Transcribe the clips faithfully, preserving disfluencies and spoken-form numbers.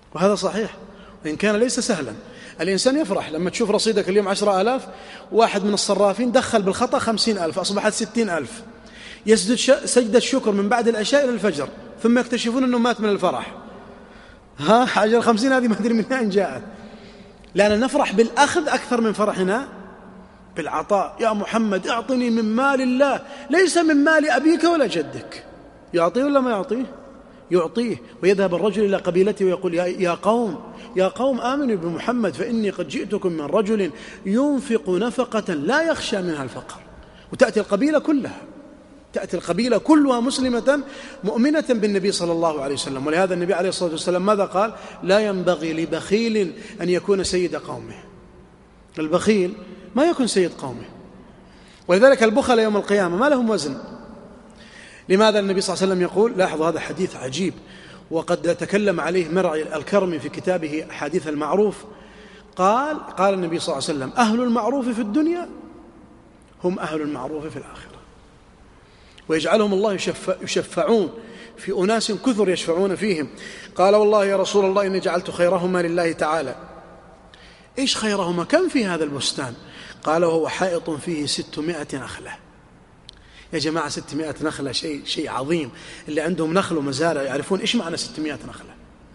وهذا صحيح، وإن كان ليس سهلا. الإنسان يفرح لما تشوف رصيدك اليوم عشرة آلاف، واحد من الصرافين دخل بالخطأ خمسين ألف، أصبحت ستين ألف، يسجد سجدة الشكر من بعد العشاء إلى الفجر، ثم يكتشفون أنه مات من الفرح. ها حاجة الخمسين هذه ما أدري من أين جاءت، لأننا نفرح بالأخذ أكثر من فرحنا بالعطاء. يا محمد اعطني من مال الله، ليس من مال أبيك ولا جدك. يعطيه ولا ما يعطيه؟ يعطيه. ويذهب الرجل إلى قبيلته ويقول يا قوم يا قوم آمنوا بمحمد فإني قد جئتكم من رجل ينفق نفقة لا يخشى منها الفقر. وتأتي القبيلة كلها، تأتي القبيلة كلها مسلمة مؤمنة بالنبي صلى الله عليه وسلم. ولهذا النبي عليه الصلاة والسلام ماذا قال؟ لا ينبغي لبخيل أن يكون سيد قومه. البخيل ما يكون سيد قومه، ولذلك البخل يوم القيامة ما لهم وزن. لماذا النبي صلى الله عليه وسلم يقول، لاحظوا هذا حديث عجيب وقد تكلم عليه مرعي الكرمي في كتابه حديث المعروف، قال قال النبي صلى الله عليه وسلم أهل المعروف في الدنيا هم أهل المعروف في الآخرة، ويجعلهم الله يشفع يشفعون في أناس كثر يشفعون فيهم. قال والله يا رسول الله إني جعلت خيرهما لله تعالى. إيش خيرهما؟ كم في هذا البستان؟ قال وهو حائط فيه ستمائة نخلة. يا جماعة ستمائة نخلة شيء شيء عظيم. اللي عندهم نخل ومزارع يعرفون إيش معنى ستمائة نخلة.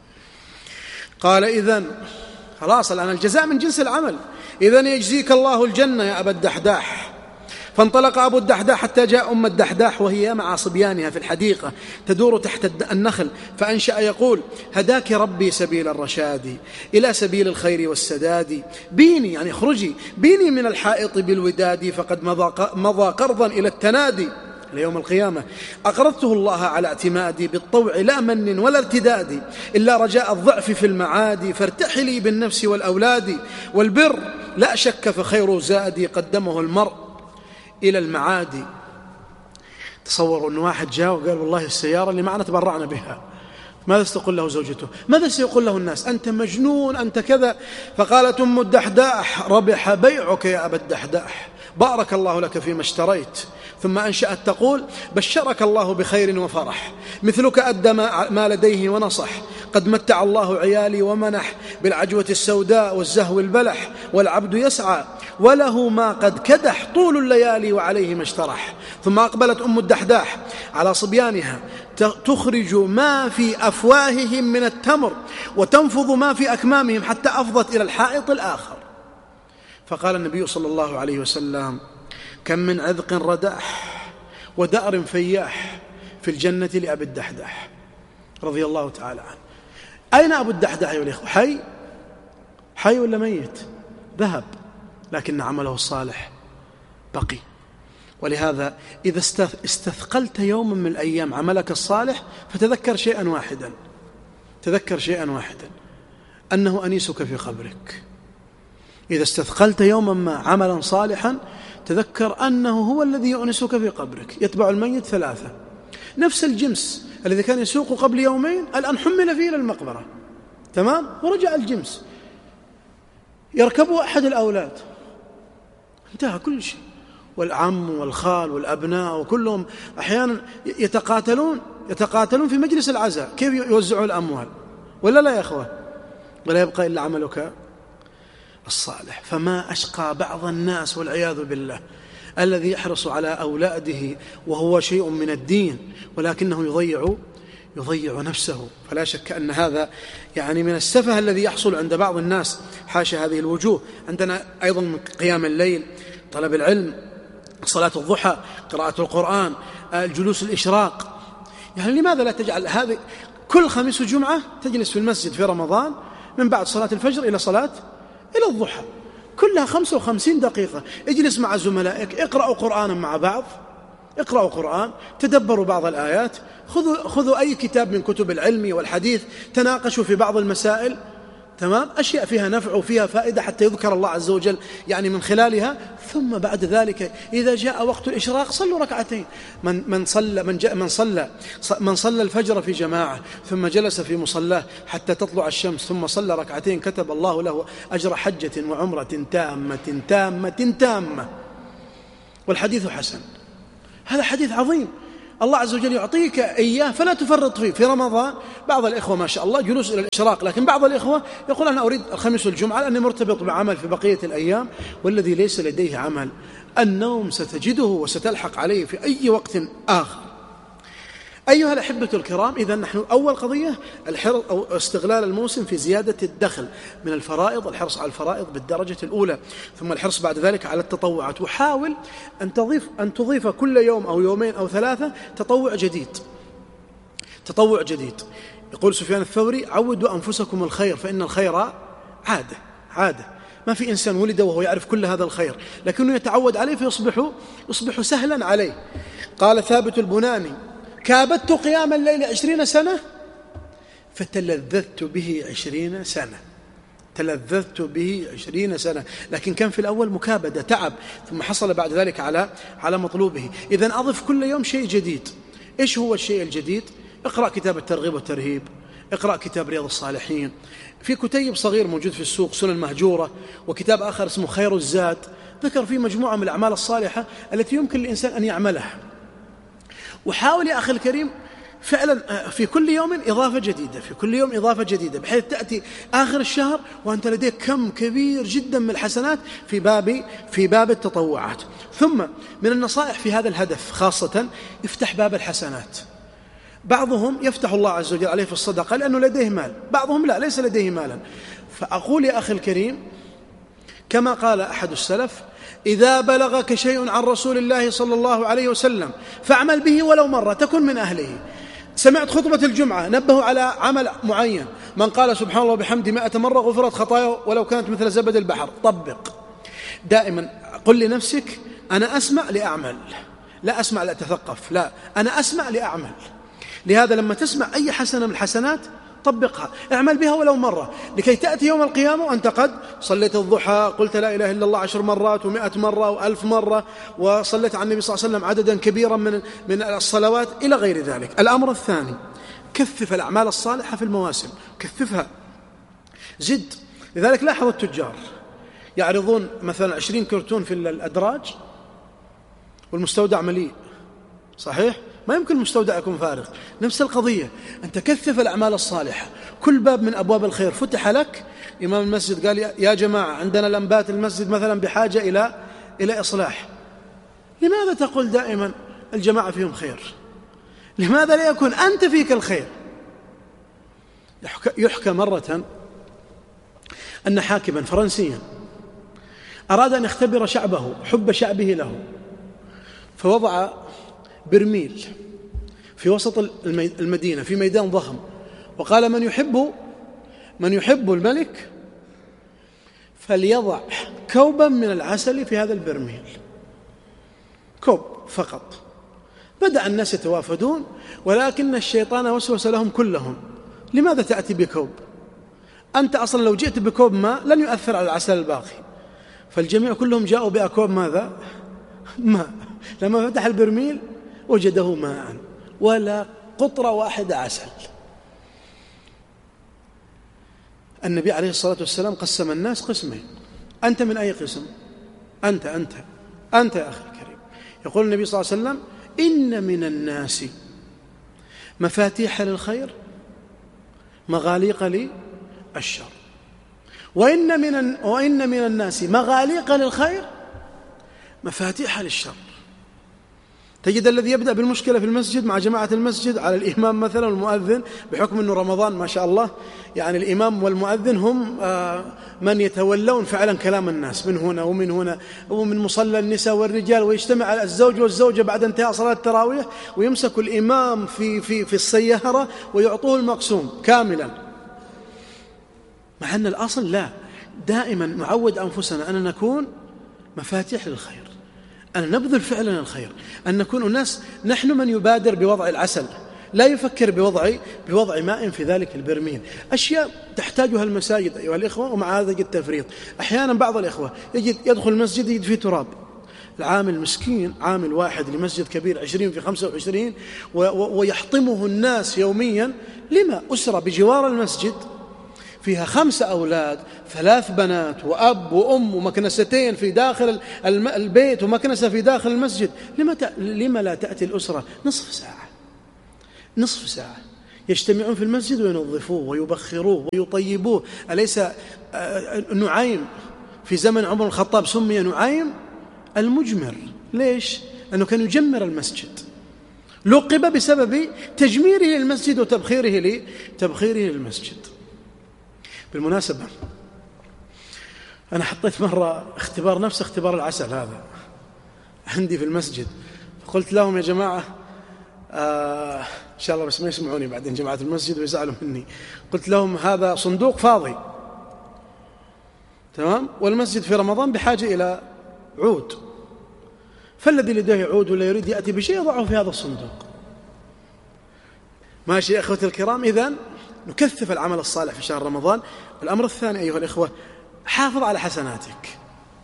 قال إذن خلاص الآن الجزاء من جنس العمل، إذن يجزيك الله الجنة يا أبا الدحداح. فانطلق أبو الدحداح حتى جاء أم الدحداح وهي مع صبيانها في الحديقة تدور تحت النخل، فأنشأ يقول هداك ربي سبيل الرشاد إلى سبيل الخير والسداد، بيني يعني اخرجي بيني من الحائط بالوداد، فقد مضى قرضا إلى التنادي ليوم القيامة، أقرضته الله على اعتمادي بالطوع لا من ولا ارتداد، إلا رجاء الضعف في المعادي، فارتحلي بالنفس والأولاد، والبر لا شك فخير زادي قدمه المرء إلى المعادي. تصوروا أن واحد جاء وقال والله السيارة اللي معنا تبرعنا بها، ماذا ستقول له زوجته؟ ماذا سيقول له الناس؟ أنت مجنون، أنت كذا. فقالت أم الدحداح ربح بيعك يا أبا الدحداح، بارك الله لك فيما اشتريت. ثم أنشأت تقول بشرك الله بخير وفرح، مثلك أدى ما لديه ونصح، قد متع الله عيالي ومنح، بالعجوة السوداء والزهو البلح، والعبد يسعى وله ما قد كدح، طول الليالي وعليه ما اشترح. ثم أقبلت أم الدحداح على صبيانها تخرج ما في أفواههم من التمر وتنفض ما في أكمامهم حتى أفضت إلى الحائط الآخر. فقال النبي صلى الله عليه وسلم كم من عذق رداح ودأر فياح في الجنة لأبي الدحداح رضي الله تعالى عنه. أين أبو الدحداح أيها الإخوة؟ حي حي ولا ميت؟ ذهب، لكن عمله الصالح بقي. ولهذا إذا استثقلت يوما من الأيام عملك الصالح فتذكر شيئا واحدا، تذكر شيئا واحدا أنه أنيسك في قبرك. إذا استثقلت يوما ما عملا صالحا تذكر أنه هو الذي يؤنسك في قبرك. يتبع الميت ثلاثة، نفس الجمس الذي كان يسوق قبل يومين الآن حمل فيه إلى المقبرة، تمام، ورجع الجمس، يركبه أحد الأولاد، انتهى كل شيء، والعم والخال والأبناء وكلهم أحيانا يتقاتلون يتقاتلون في مجلس العزاء كيف يوزعوا الأموال، ولا لا يا أخوة؟ ولا يبقى إلا عملك الصالح. فما أشقى بعض الناس والعياذ بالله الذي يحرص على أولاده وهو شيء من الدين ولكنه يضيع يضيع نفسه. فلا شك أن هذا يعني من السفه الذي يحصل عند بعض الناس، حاشا هذه الوجوه. عندنا أيضا من قيام الليل، طلب العلم، صلاة الضحى، قراءة القرآن، الجلوس الإشراق. يعني لماذا لا تجعل هذه كل خميس وجمعة تجلس في المسجد في رمضان من بعد صلاة الفجر إلى صلاة إلى الضحى، كلها خمسة وخمسين دقيقة، اجلس مع زملائك، اقرأوا قرآنا مع بعض، اقرأوا قرآن، تدبروا بعض الآيات، خذوا, خذوا أي كتاب من كتب العلم والحديث، تناقشوا في بعض المسائل، تمام، أشياء فيها نفع وفيها فائدة حتى يذكر الله عز وجل يعني من خلالها. ثم بعد ذلك إذا جاء وقت الإشراق صلوا ركعتين. من من صلى من جاء من صلى من صلى الفجر في جماعة ثم جلس في مصلاه حتى تطلع الشمس ثم صلى ركعتين كتب الله له أجر حجة وعمرة تامة تامة تامة. والحديث حسن، هذا حديث عظيم. الله عز وجل يعطيك إياه فلا تفرط فيه. في رمضان بعض الإخوة ما شاء الله جلوس إلى الإشراق، لكن بعض الإخوة يقول أنا أريد الخميس والجمعة لأني مرتبط بعمل في بقية الأيام، والذي ليس لديه عمل النوم ستجده وستلحق عليه في أي وقت آخر. أيها الأحبة الكرام، إذا نحن أول قضية الحرص أو استغلال الموسم في زيادة الدخل من الفرائض، الحرص على الفرائض بالدرجة الأولى، ثم الحرص بعد ذلك على التطوعات. وحاول أن تضيف أن تضيف كل يوم أو يومين أو ثلاثة تطوع جديد، تطوع جديد. يقول سفيان الثوري: عودوا أنفسكم الخير فإن الخير عادة، عادة. ما في إنسان ولد وهو يعرف كل هذا الخير، لكنه يتعود عليه فيصبح يصبح سهلا عليه. قال ثابت البناني: كابدت قيام الليل عشرين سنة فتلذذت به عشرين سنة، تلذذت به عشرين سنة، لكن كان في الأول مكابدة، تعب، ثم حصل بعد ذلك على على مطلوبه. إذن أضف كل يوم شيء جديد. إيش هو الشيء الجديد؟ اقرأ كتاب الترغيب والترهيب، اقرأ كتاب رياض الصالحين، في كتيب صغير موجود في السوق سنن مهجورة، وكتاب آخر اسمه خير الزاد ذكر فيه مجموعة من الأعمال الصالحة التي يمكن للإنسان أن يعملها. وحاول يا أخي الكريم فعلا في كل يوم إضافة جديدة، في كل يوم إضافة جديدة، بحيث تأتي آخر الشهر وأنت لديك كم كبير جدا من الحسنات في باب في باب التطوعات. ثم من النصائح في هذا الهدف خاصة افتح باب الحسنات. بعضهم يفتح الله عز وجل عليه في الصدقة لأنه لديه مال، بعضهم لا، ليس لديه مالا. فأقول يا أخي الكريم كما قال أحد السلف: إذا بلغك شيء عن رسول الله صلى الله عليه وسلم فاعمل به ولو مرة تكن من أهله. سمعت خطبة الجمعة نبهوا على عمل معين، من قال سبحان الله وبحمده مائة مرة غفرت خطاياه ولو كانت مثل زبد البحر. طبق دائما، قل لنفسك أنا أسمع لأعمل، لا أسمع لأتثقف، لا، أنا أسمع لأعمل. لهذا لما تسمع أي حسنة من الحسنات طبقها، اعمل بها ولو مرة، لكي تأتي يوم القيامة وأنت قد صليت الضحى، قلت لا إله إلا الله عشر مرات ومائة مرة وألف مرة، وصليت على النبي صلى الله عليه وسلم عددا كبيرا من من الصلوات إلى غير ذلك. الأمر الثاني: كثف الأعمال الصالحة في المواسم، كثفها، زد. لذلك لاحظ التجار يعرضون مثلا عشرين كرتون في الأدراج والمستودع مليء، صحيح؟ ما يمكن المستودع يكون فارغ. نفس القضية، أنت كثف الأعمال الصالحة، كل باب من أبواب الخير فتح لك. إمام المسجد قال يا جماعة عندنا لمبات المسجد مثلا بحاجة إلى إلى إصلاح، لماذا تقول دائما الجماعة فيهم خير؟ لماذا لا يكون أنت فيك الخير؟ يحكى, يحكى مرة أن حاكما فرنسيا أراد أن يختبر شعبه، حب شعبه له، فوضع برميل في وسط المدينة في ميدان ضخم، وقال من يحب من يحب الملك فليضع كوبا من العسل في هذا البرميل، كوب فقط. بدأ الناس يتوافدون، ولكن الشيطان وسوس لهم كلهم: لماذا تأتي بكوب؟ أنت أصلا لو جئت بكوب ماء لن يؤثر على العسل الباقي. فالجميع كلهم جاءوا بأكواب ماذا؟ ماء. لما فتح البرميل وجده ماء ولا قطرة واحدة عسل. النبي عليه الصلاة والسلام قسم الناس قسمين: أنت من أي قسم؟ أنت أنت أنت يا أخي الكريم. يقول النبي صلى الله عليه وسلم: إن من الناس مفاتيح للخير مغاليق للشر، وإن من وإن من الناس مغاليق للخير مفاتيح للشر. تجد الذي يبدأ بالمشكلة في المسجد مع جماعة المسجد على الإمام مثلا والمؤذن، بحكم أنه رمضان ما شاء الله، يعني الإمام والمؤذن هم من يتولون فعلا كلام الناس من هنا ومن هنا ومن مصلى النساء والرجال، ويجتمع الزوج والزوجة بعد انتهاء صلاة التراويح ويمسك الإمام في في في السيارة ويعطوه المقسوم كاملا، مع أن الأصل لا. دائما نعود أنفسنا أن نكون مفاتيح للخير، أن نبذل فعلا الخير، أن نكون الناس نحن من يبادر بوضع العسل، لا يفكر بوضع بوضع ماء في ذلك البرميل. أشياء تحتاجها المساجد أيها الإخوة، ومع هذا يجد تفريط. أحيانا بعض الإخوة يجد يدخل المسجد يجد فيه تراب، العامل مسكين، عامل واحد لمسجد كبير عشرين في خمسة وعشرين ويحطمه الناس يوميا. لما؟ أسرة بجوار المسجد فيها خمسة أولاد، ثلاث بنات وأب وأم ومكنستين في داخل البيت ومكنسة في داخل المسجد. لما, ت... لما لا تأتي الأسرة نصف ساعة نصف ساعة يجتمعون في المسجد وينظفوه ويبخروه ويطيبوه. أليس نعيم في زمن عمر الخطاب سمي نعيم المجمر؟ ليش؟ لأنه كان يجمر المسجد، لقب بسبب تجميره للمسجد وتبخيره لتبخيره للمسجد. بالمناسبة أنا حطيت مرة اختبار نفس اختبار العسل هذا عندي في المسجد، فقلت لهم يا جماعة آه إن شاء الله بس ما يسمعوني بعدين جماعة المسجد ويزعلوا مني. قلت لهم هذا صندوق فاضي، تمام، والمسجد في رمضان بحاجة إلى عود، فالذي لديه عود ولا يريد يأتي بشيء يضعه في هذا الصندوق. ماشي يا أخوتي الكرام، إذن نكثف العمل الصالح في شهر رمضان. الأمر الثاني أيها الإخوة، حافظ على حسناتك،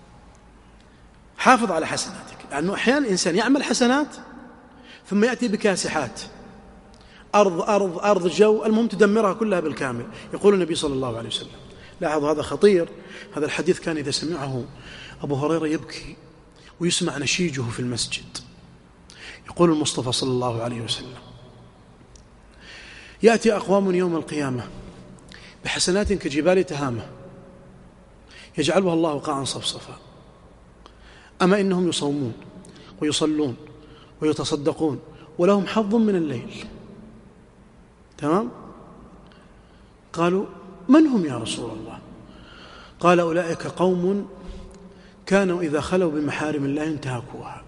حافظ على حسناتك، لأنه أحيانا الإنسان يعمل حسنات ثم يأتي بكاسحات، أرض أرض أرض جو، المهم تدمرها كلها بالكامل. يقول النبي صلى الله عليه وسلم، لاحظوا هذا خطير، هذا الحديث كان إذا سمعه أبو هريرة يبكي ويسمع نشيجه في المسجد. يقول المصطفى صلى الله عليه وسلم: يأتي أقوام يوم القيامة بحسنات كجبال تهامة يجعلها الله قاعا صفصفا، أما إنهم يصومون ويصلون ويتصدقون ولهم حظ من الليل. تمام؟ قالوا: من هم يا رسول الله؟ قال: أولئك قوم كانوا إذا خلوا بمحارم الله انتهكوها.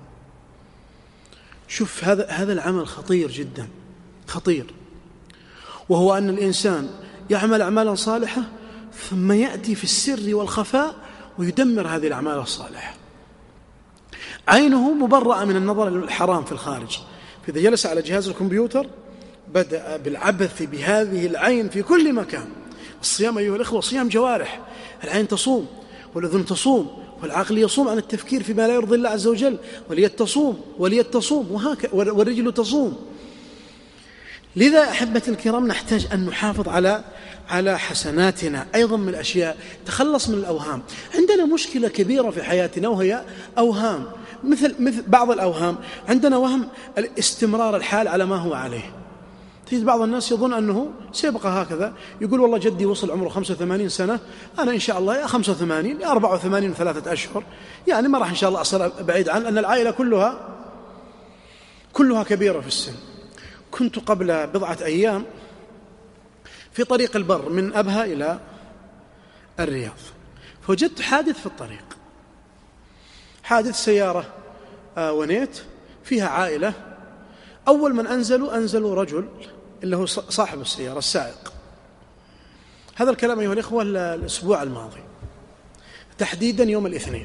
شوف هذا هذا العمل خطير جدا، خطير، وهو أن الإنسان يعمل أعمالا صالحة ثم يأتي في السر والخفاء ويدمر هذه الأعمال الصالحة. عينه مبرأة من النظر الحرام في الخارج، فإذا جلس على جهاز الكمبيوتر بدأ بالعبث بهذه العين في كل مكان. الصيام أيها الإخوة صيام جوارح، العين تصوم والأذن تصوم والعقل يصوم عن التفكير فيما لا يرضي الله عز وجل، واليد تصوم واليد تصوم وهكذا، والرجل تصوم. لذا أحبتي الكرام نحتاج أن نحافظ على على حسناتنا. أيضا من الأشياء تخلص من الأوهام. عندنا مشكلة كبيرة في حياتنا وهي أوهام، مثل مثل بعض الأوهام. عندنا وهم الاستمرار الحال على ما هو عليه. تجد بعض الناس يظن أنه سيبقى هكذا، يقول والله جدي وصل عمره خمسة وثمانين سنة، أنا إن شاء الله يا خمسة وثمانين يا أربعة وثمانين ثلاثة أشهر، يعني ما راح إن شاء الله أصل بعيد عن أن العائلة كلها كلها كبيرة في السن. كنت قبل بضعة أيام في طريق البر من أبها إلى الرياض، فوجدت حادث في الطريق، حادث سيارة آه ونيت فيها عائلة. أول من أنزلوا أنزلوا رجل اللي هو صاحب السيارة السائق. هذا الكلام أيها الإخوة الأسبوع الماضي تحديدا يوم الاثنين.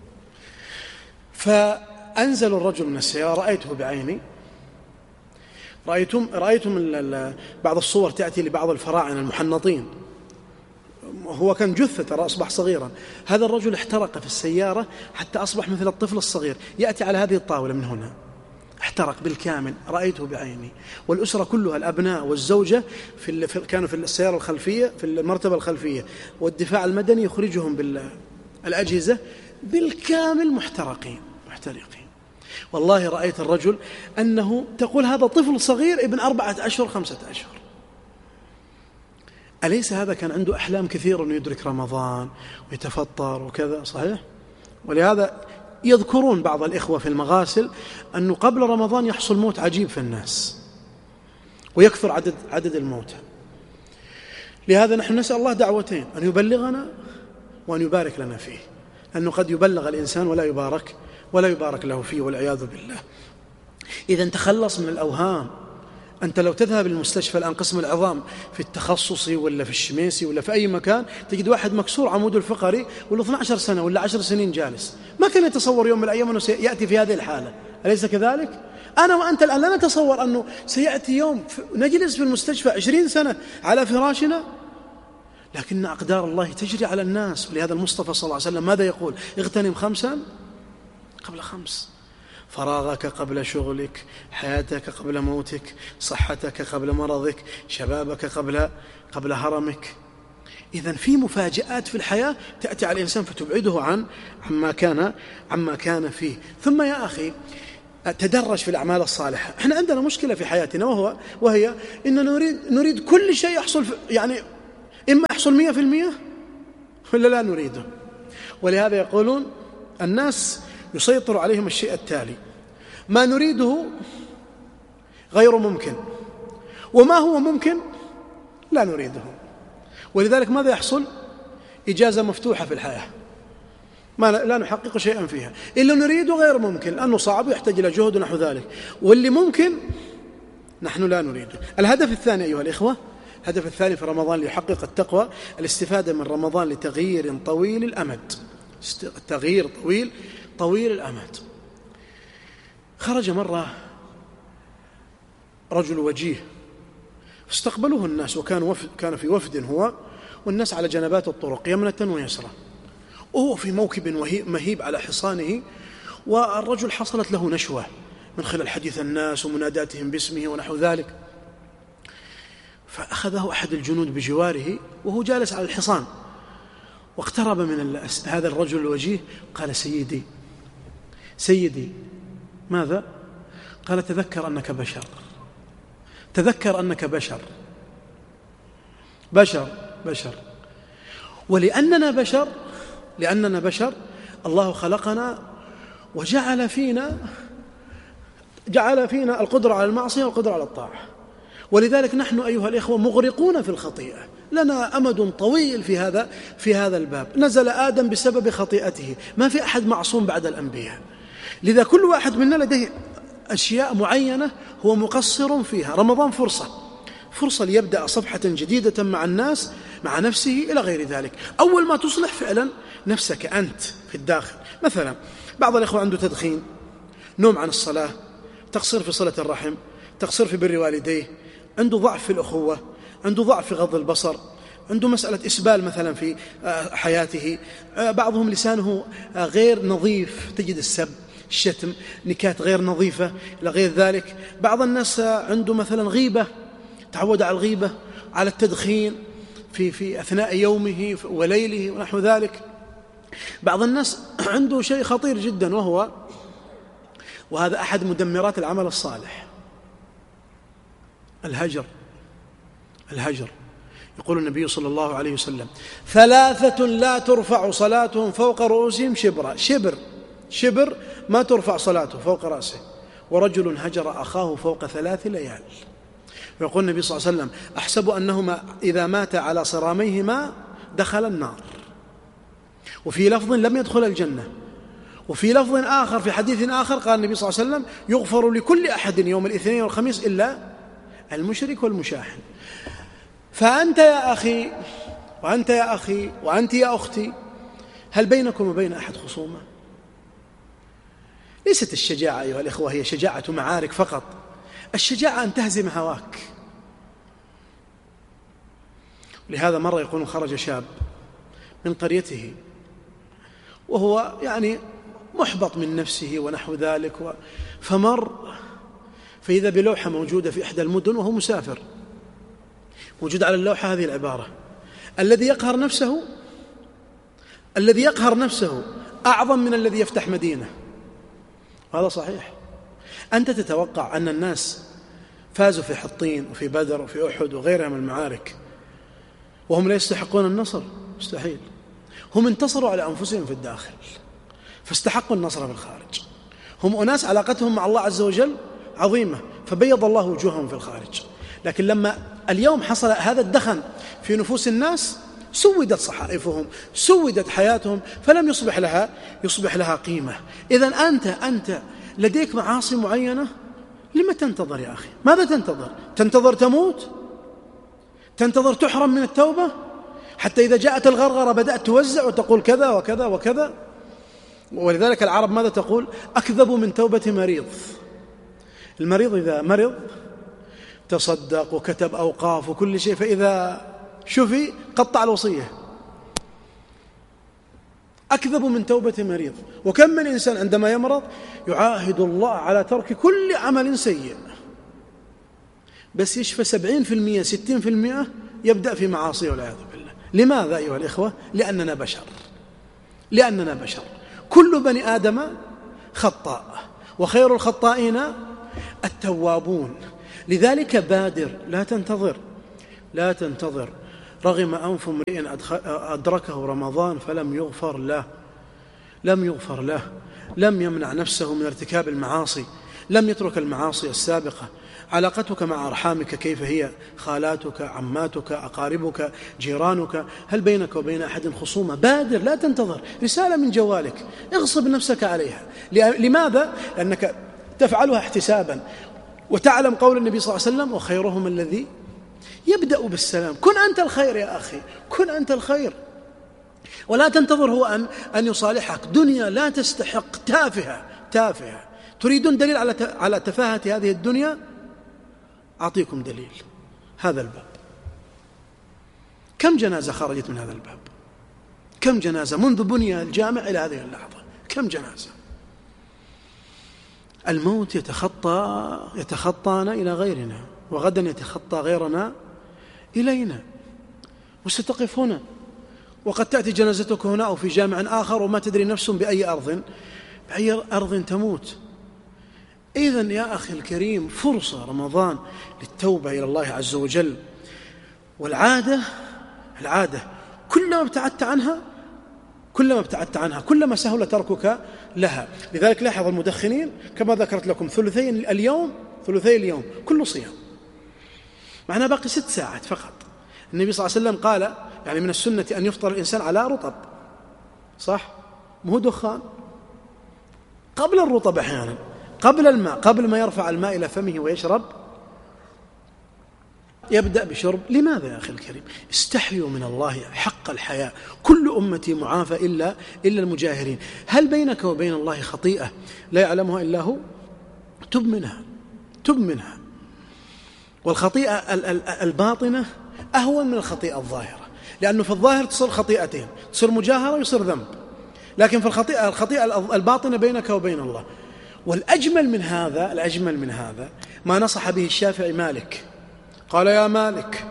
فأنزل الرجل من السيارة، رأيته بعيني، رأيتم رأيتم بعض الصور تأتي لبعض الفراعنة المحنطين، هو كان جثة ترى أصبح صغيرا. هذا الرجل احترق في السيارة حتى أصبح مثل الطفل الصغير، يأتي على هذه الطاولة من هنا، احترق بالكامل، رأيته بعيني. والأسرة كلها، الأبناء والزوجة في ال... كانوا في السيارة الخلفية في المرتبة الخلفية، والدفاع المدني يخرجهم بالأجهزة بالكامل محترقين محترقين. والله رأيت الرجل أنه تقول هذا طفل صغير ابن أربعة أشهر خمسة أشهر. أليس هذا كان عنده أحلام كثيرة أنه يدرك رمضان ويتفطر وكذا؟ صحيح. ولهذا يذكرون بعض الإخوة في المغاسل أنه قبل رمضان يحصل موت عجيب في الناس ويكثر عدد عدد الموتى. لهذا نحن نسأل الله دعوتين، أن يبلغنا وأن يبارك لنا فيه، أنه قد يبلغ الإنسان ولا يبارك ولا يبارك له فيه والعياذ بالله. إذا تخلص من الأوهام. أنت لو تذهب للمستشفى الآن قسم العظام في التخصصي ولا في الشميسي ولا في أي مكان، تجد واحد مكسور عموده الفقري ولا اثنتي عشرة سنة ولا عشر سنين جالس، ما كان يتصور يوم من الأيام أنه سيأتي في هذه الحالة. أليس كذلك؟ أنا وأنت الآن لا نتصور أنه سيأتي يوم نجلس في المستشفى عشرين سنة على فراشنا، لكن أقدار الله تجري على الناس. ولهذا المصطفى صلى الله عليه وسلم ماذا يقول؟ اغتنم خمسا قبل خمس، فراغك قبل شغلك، حياتك قبل موتك، صحتك قبل مرضك، شبابك قبل قبل هرمك. إذن في مفاجآت في الحياة تأتي على الإنسان فتبعده عن عما كان عما كان فيه. ثم يا أخي تدرج في الأعمال الصالحة. احنا عندنا مشكلة في حياتنا وهو وهي إننا نريد نريد كل شيء يحصل يعني إما يحصل مئة في المئة ولا لا نريده. ولهذا يقولون الناس يسيطر عليهم الشيء التالي: ما نريده غير ممكن، وما هو ممكن لا نريده. ولذلك ماذا يحصل؟ إجازة مفتوحة في الحياة، ما لا نحقق شيئا فيها. إلا نريده غير ممكن لأنه صعب ويحتاج إلى جهد ونحو ذلك، واللي ممكن نحن لا نريده. الهدف الثاني أيها الإخوة، الهدف الثاني في رمضان ليحقق التقوى الاستفادة من رمضان لتغيير طويل الأمد. تغيير طويل طويل الأمد. خرج مرة رجل وجيه فاستقبلوه الناس، وكان وفد كان في وفد هو والناس على جنبات الطرق يمنة ويسرى، وهو في موكب مهيب على حصانه، والرجل حصلت له نشوة من خلال حديث الناس ومناداتهم باسمه ونحو ذلك. فأخذه أحد الجنود بجواره وهو جالس على الحصان، واقترب من هذا الرجل الوجيه قال: سيدي سيدي ماذا؟ قال: تذكر أنك بشر، تذكر أنك بشر بشر بشر ولأننا بشر لأننا بشر الله خلقنا وجعل فينا جعل فينا القدرة على المعصية والقدرة على الطاعة، ولذلك نحن أيها الإخوة مغرقون في الخطيئة، لنا أمد طويل في هذا في هذا الباب. نزل آدم بسبب خطيئته، ما في أحد معصوم بعد الأنبياء، لذا كل واحد منا لديه أشياء معينة هو مقصر فيها. رمضان فرصة فرصة ليبدأ صفحة جديدة مع الناس، مع نفسه إلى غير ذلك. أول ما تصلح فعلا نفسك أنت في الداخل. مثلا بعض الإخوة عنده تدخين، نوم عن الصلاة، تقصير في صلة الرحم، تقصير في بر والديه، عنده ضعف في الأخوة، عنده ضعف في غض البصر، عنده مسألة إسبال مثلا في حياته، بعضهم لسانه غير نظيف، تجد السب، الشتم، نكات غير نظيفة إلى غير ذلك. بعض الناس عنده مثلا غيبة، تعود على الغيبة، على التدخين في في أثناء يومه وليله ونحو ذلك. بعض الناس عنده شيء خطير جدا وهو وهذا أحد مدمرات العمل الصالح: الهجر. الهجر يقول النبي صلى الله عليه وسلم: ثلاثة لا ترفع صلاتهم فوق رؤوسهم شبرا. شبر شبر ما ترفع صلاته فوق رأسه. ورجل هجر أخاه فوق ثلاث ليال. ويقول النبي صلى الله عليه وسلم: أحسب أنهما إذا مات على صراميهما دخل النار. وفي لفظ: لم يدخل الجنة. وفي لفظ آخر في حديث آخر قال النبي صلى الله عليه وسلم: يغفر لكل أحد يوم الاثنين والخميس إلا المشرك والمشاحن. فأنت يا أخي وأنت يا أخي وأنت يا أختي، هل بينكم وبين أحد خصومة؟ ليست الشجاعة أيها الإخوة هي شجاعة معارك فقط، الشجاعة أن تهزم هواك. لهذا مرة يقول خرج شاب من قريته وهو يعني محبط من نفسه ونحو ذلك، فمر فإذا بلوحة موجودة في إحدى المدن وهو مسافر، موجود على اللوحة هذه العبارة: الذي يقهر نفسه الذي يقهر نفسه أعظم من الذي يفتح مدينة. هذا صحيح. أنت تتوقع أن الناس فازوا في حطين وفي بدر وفي أحد وغيرها من المعارك وهم لا يستحقون النصر؟ مستحيل. هم انتصروا على أنفسهم في الداخل فاستحقوا النصر في الخارج. هم أناس علاقتهم مع الله عز وجل عظيمة فبيض الله وجوههم في الخارج. لكن لما اليوم حصل هذا الدخن في نفوس الناس سودت صحائفهم، سودت حياتهم، فلم يصبح لها يصبح لها قيمة. إذن أنت أنت لديك معاصي معينة، لما تنتظر يا أخي؟ ماذا تنتظر؟ تنتظر تموت؟ تنتظر تحرم من التوبة حتى إذا جاءت الغرغرة بدأت توزع وتقول كذا وكذا وكذا؟ ولذلك العرب ماذا تقول؟ أكذب من توبة مريض. المريض إذا مرض تصدق وكتب أوقاف وكل شيء، فإذا شفي قطع الوصية. أكذب من توبة مريض. وكم من إنسان عندما يمرض يعاهد الله على ترك كل عمل سيء، بس يشفى سبعين في المئة ستين في المئة يبدأ في معاصي والعياذ بالله. لماذا أيها الإخوة؟ لأننا بشر لأننا بشر كل بني آدم خطاء، وخير الخطائين التوابون. لذلك بادر، لا تنتظر لا تنتظر. رغم أنف امرئ أدركه رمضان فلم يغفر له لم يغفر له لم يمنع نفسه من ارتكاب المعاصي، لم يترك المعاصي السابقة. علاقتك مع أرحامك كيف هي؟ خالاتك، عماتك، أقاربك، جيرانك، هل بينك وبين أحد خصومة؟ بادر، لا تنتظر. رسالة من جوالك اغصب نفسك عليها. لماذا؟ لأنك تفعلها احتسابا، وتعلم قول النبي صلى الله عليه وسلم: وخيرهم الذي يبدأ بالسلام. كن أنت الخير يا أخي، كن أنت الخير، ولا تنتظر هو أن, أن يصالحك. دنيا لا تستحق، تافهة تافهة. تريدون دليل على على تفاهة هذه الدنيا؟ أعطيكم دليل. هذا الباب، كم جنازة خرجت من هذا الباب؟ كم جنازة منذ بني الجامع إلى هذه اللحظة؟ كم جنازة؟ الموت يتخطى يتخطانا إلى غيرنا، وغدا يتخطى غيرنا إلينا، وستقف هنا، وقد تأتي جنازتك هنا أو في جامع آخر، وما تدري نفس بأي أرض بأي أرض تموت. إذن يا أخي الكريم، فرصة رمضان للتوبة إلى الله عز وجل. والعادة العادة كلما ابتعدت عنها كلما ابتعدت عنها كلما سهل تركك لها. لذلك لاحظ المدخنين كما ذكرت لكم، ثلثي اليوم ثلثي اليوم كله صيام، معنا باقي ست ساعات فقط. النبي صلى الله عليه وسلم قال يعني من السنة أن يفطر الإنسان على رطب، صح؟ مو دخان، قبل الرطب أحيانا، قبل الماء، قبل ما يرفع الماء إلى فمه ويشرب يبدأ بشرب. لماذا يا أخي الكريم؟ استحيوا من الله حق الحياء. كل أمتي معافى إلا إلا المجاهرين. هل بينك وبين الله خطيئة لا يعلمها إلا هو؟ تب منها، تب منها. والخطيئة الباطنة أهون من الخطيئة الظاهرة، لأنه في الظاهر تصير خطيئتين، تصير مجاهرة ويصير ذنب، لكن في الخطيئة الخطيئة الباطنة بينك وبين الله. والأجمل من هذا الأجمل من هذا ما نصح به الشافعي مالك، قال: يا مالك،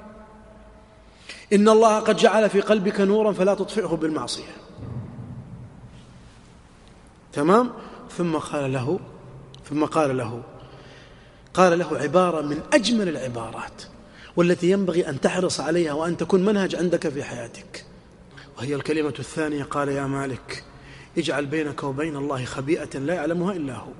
إن الله قد جعل في قلبك نورا فلا تطفئه بالمعصية. تمام؟ ثم قال له ثم قال له قال له عبارة من أجمل العبارات، والتي ينبغي أن تحرص عليها وأن تكون منهج عندك في حياتك، وهي الكلمة الثانية. قال: يا مالك، اجعل بينك وبين الله خبيئة لا يعلمها إلا هو.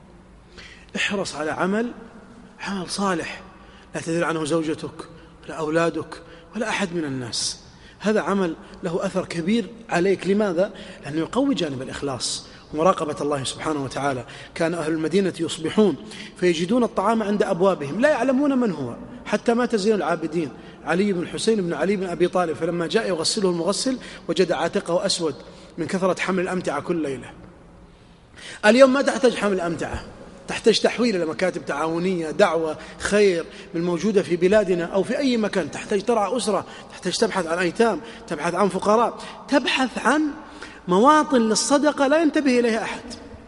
احرص على عمل عمل صالح لا تدري عنه زوجتك ولا أولادك ولا أحد من الناس. هذا عمل له أثر كبير عليك. لماذا؟ لأنه يقوي جانب الإخلاص ومراقبة الله سبحانه وتعالى. كان أهل المدينة يصبحون فيجدون الطعام عند أبوابهم لا يعلمون من هو، حتى مات زين العابدين علي بن الحسين بن علي بن أبي طالب، فلما جاء يغسله المغسل وجد عاتقه أسود من كثرة حمل الأمتعة كل ليلة. اليوم ما تحتاج حمل أمتعة، تحتاج تحويل إلى مكاتب تعاونية، دعوة، خير من موجودة في بلادنا أو في أي مكان. تحتاج ترعى أسرة، تحتاج تبحث عن أيتام، تبحث عن فقراء، تبحث عن مواطن للصدقة لا ينتبه إليها أحد.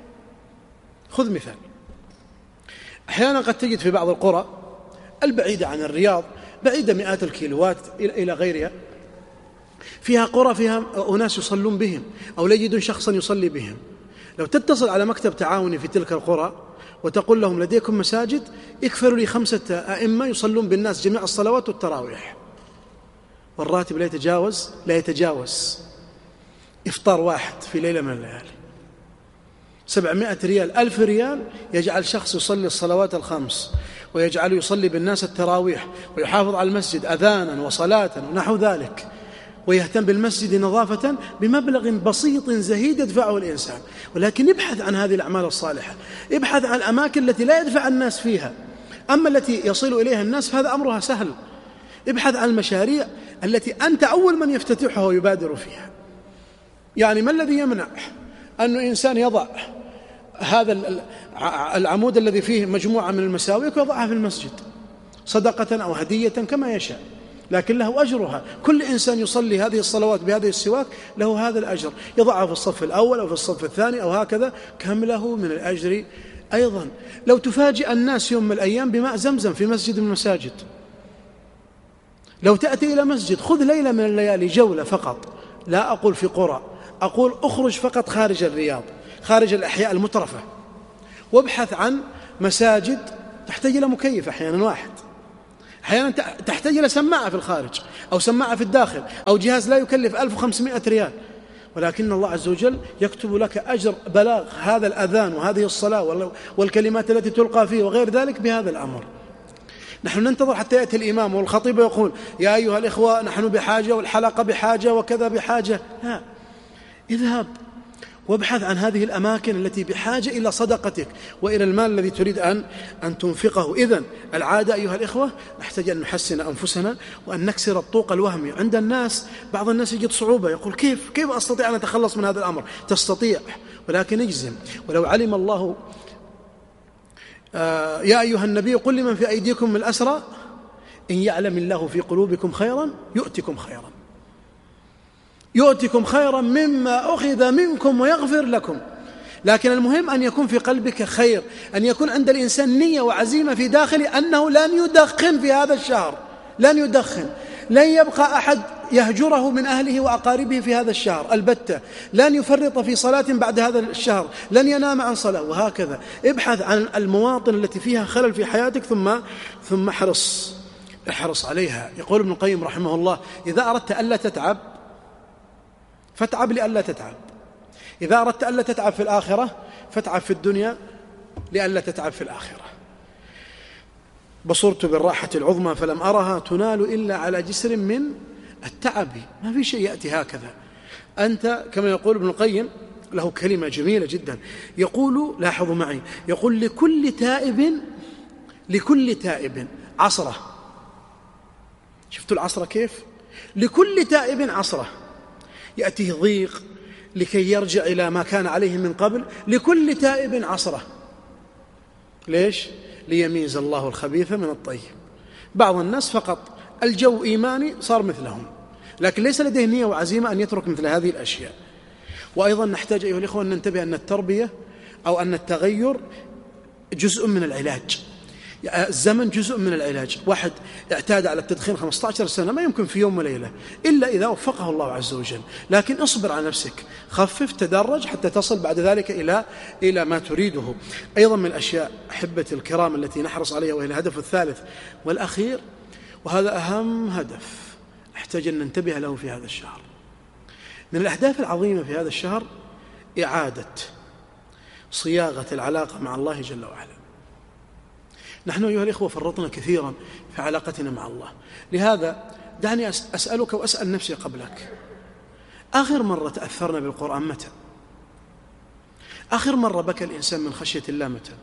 خذ مثال، أحيانا قد تجد في بعض القرى البعيدة عن الرياض، بعيدة مئات الكيلوات إلى غيرها، فيها قرى فيها أناس يصلون بهم أو لا يجدون شخصا يصلي بهم. لو تتصل على مكتب تعاوني في تلك القرى وتقول لهم: لديكم مساجد؟ يكفروا لي خمسة أئمة يصلون بالناس جميع الصلوات والتراويح، والراتب لا يتجاوز لا يتجاوز إفطار واحد في ليلة من الليالي. سبعمائة ريال، ألف ريال يجعل شخص يصلي الصلوات الخمس، ويجعل يصلي بالناس التراويح، ويحافظ على المسجد أذانا وصلاة ونحو ذلك، ويهتم بالمسجد نظافة بمبلغ بسيط زهيد يدفعه الإنسان. ولكن ابحث عن هذه الأعمال الصالحة، ابحث عن الأماكن التي لا يدفع الناس فيها، أما التي يصل إليها الناس فهذا أمرها سهل. ابحث عن المشاريع التي أنت أول من يفتتحها ويبادر فيها. يعني ما الذي يمنع أن إنسان يضع هذا العمود الذي فيه مجموعة من المساويك ويضعها في المسجد صدقة أو هدية كما يشاء، لكن له أجرها. كل إنسان يصلي هذه الصلوات بهذه السواك له هذا الأجر، يضعها في الصف الأول أو في الصف الثاني أو هكذا، كم له من الأجر أيضا. لو تفاجئ الناس يوم من الأيام بماء زمزم في مسجد من المساجد، لو تأتي إلى مسجد خذ ليلة من الليالي جولة فقط، لا أقول في قرى، أقول أخرج فقط خارج الرياض، خارج الأحياء المترفة، وابحث عن مساجد تحتاج إلى مكيف أحيانا واحد، أحيانا تحتاج إلى سماعة في الخارج أو سماعة في الداخل أو جهاز لا يكلف ألف وخمسمائة ريال، ولكن الله عز وجل يكتب لك أجر بلاغ هذا الأذان وهذه الصلاة والكلمات التي تلقى فيه وغير ذلك بهذا الأمر. نحن ننتظر حتى يأتي الإمام والخطيب ويقول يا أيها الإخوة نحن بحاجة والحلقة بحاجة وكذا بحاجة، لا، اذهب وابحث عن هذه الأماكن التي بحاجة إلى صدقتك وإلى المال الذي تريد أن أن تنفقه. إذن العادة أيها الإخوة نحتاج أن نحسن أنفسنا وأن نكسر الطوق الوهمي عند الناس. بعض الناس يجد صعوبة يقول كيف كيف أستطيع أن أتخلص من هذا الأمر؟ تستطيع، ولكن اجزم. ولو علم الله آه يا أيها النبي قل لمن في أيديكم من الأسرى إن يعلم الله في قلوبكم خيرا يؤتكم خيرا يؤتكم خيرا مما أخذ منكم ويغفر لكم. لكن المهم أن يكون في قلبك خير، أن يكون عند الإنسان نية وعزيمة في داخله أنه لن يدخن في هذا الشهر، لن يدخن، لن يبقى أحد يهجره من أهله وأقاربه في هذا الشهر البتة، لن يفرط في صلاة بعد هذا الشهر، لن ينام عن صلاة، وهكذا. ابحث عن المواطن التي فيها خلل في حياتك ثم ثم احرص احرص عليها. يقول ابن القيم رحمه الله إذا أردت ألا تتعب فاتعب لألا تتعب، إذا أردت ألا تتعب في الآخرة فاتعب في الدنيا لألا تتعب في الآخرة. بصرت بالراحة العظمى فلم أرها تنال إلا على جسر من التعب. ما في شيء يأتي هكذا. أنت كما يقول ابن القيم له كلمة جميلة جدا، يقول لاحظوا معي، يقول لكل تائب لكل تائب عصرة. شفتوا العصرة كيف؟ لكل تائب عصرة، يأتيه ضيق لكي يرجع إلى ما كان عليه من قبل. لكل تائب عصرة. ليش؟ ليميز الله الخبيث من الطيب. بعض الناس فقط الجو إيماني صار مثلهم، لكن ليس لديه نية وعزيمة أن يترك مثل هذه الأشياء. وأيضا نحتاج أيها الإخوة أن ننتبه أن التربية أو أن التغير جزء من العلاج. الزمن جزء من العلاج. واحد اعتاد على التدخين خمسة عشر سنة ما يمكن في يوم وليلة إلا إذا وفقه الله عز وجل، لكن اصبر على نفسك، خفف، تدرج حتى تصل بعد ذلك إلى إلى ما تريده. أيضا من الأشياء أحبة الكرام التي نحرص عليها وهي الهدف الثالث والأخير، وهذا أهم هدف نحتاج أن ننتبه له في هذا الشهر. من الأهداف العظيمة في هذا الشهر إعادة صياغة العلاقة مع الله جل وعلا. نحن أيها الإخوة فرطنا كثيرا في علاقتنا مع الله، لهذا دعني أسألك وأسأل نفسي قبلك، آخر مرة تأثرنا بالقرآن متى؟ آخر مرة بكى الإنسان من خشية الله متى؟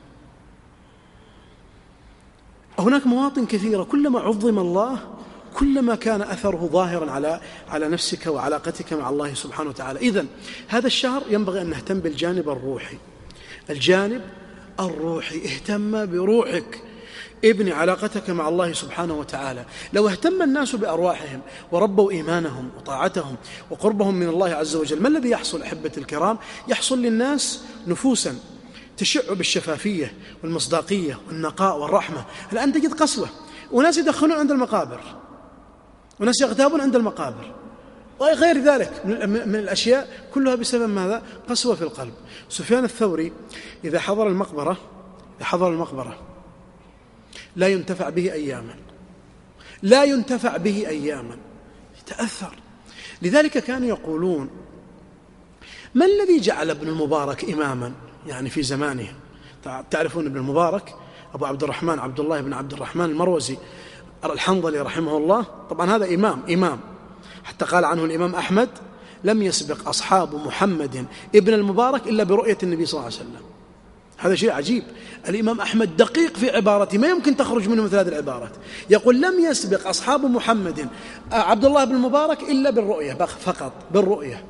هناك مواطن كثيرة كلما عظم الله كلما كان أثره ظاهرا على على نفسك وعلاقتك مع الله سبحانه وتعالى. إذن هذا الشهر ينبغي أن نهتم بالجانب الروحي. الجانب الروحي، اهتم بروحك، ابني علاقتك مع الله سبحانه وتعالى. لو اهتم الناس بأرواحهم وربوا إيمانهم وطاعتهم وقربهم من الله عز وجل، ما الذي يحصل أحبة الكرام؟ يحصل للناس نفوسا تشع بالشفافية والمصداقية والنقاء والرحمة. الآن تجد قسوة، وناس يدخنون عند المقابر، وناس يغتابون عند المقابر، وغير ذلك من الأشياء كلها بسبب ماذا؟ قسوة في القلب. سفيان الثوري إذا حضر المقبرة إذا حضر المقبرة لا ينتفع به أياما، لا ينتفع به أياما، يتأثر. لذلك كانوا يقولون ما الذي جعل ابن المبارك إماما يعني في زمانه؟ تعرفون ابن المبارك أبو عبد الرحمن عبد الله بن عبد الرحمن المروزي الحنظلي رحمه الله، طبعا هذا إمام إمام حتى قال عنه الإمام أحمد لم يسبق أصحاب محمد ابن المبارك إلا برؤية النبي صلى الله عليه وسلم. هذا شيء عجيب. الإمام أحمد دقيق في عبارته، ما يمكن تخرج منه مثل هذه العبارات. يقول لم يسبق أصحاب محمد عبد الله بن المبارك إلا بالرؤية فقط، بالرؤية.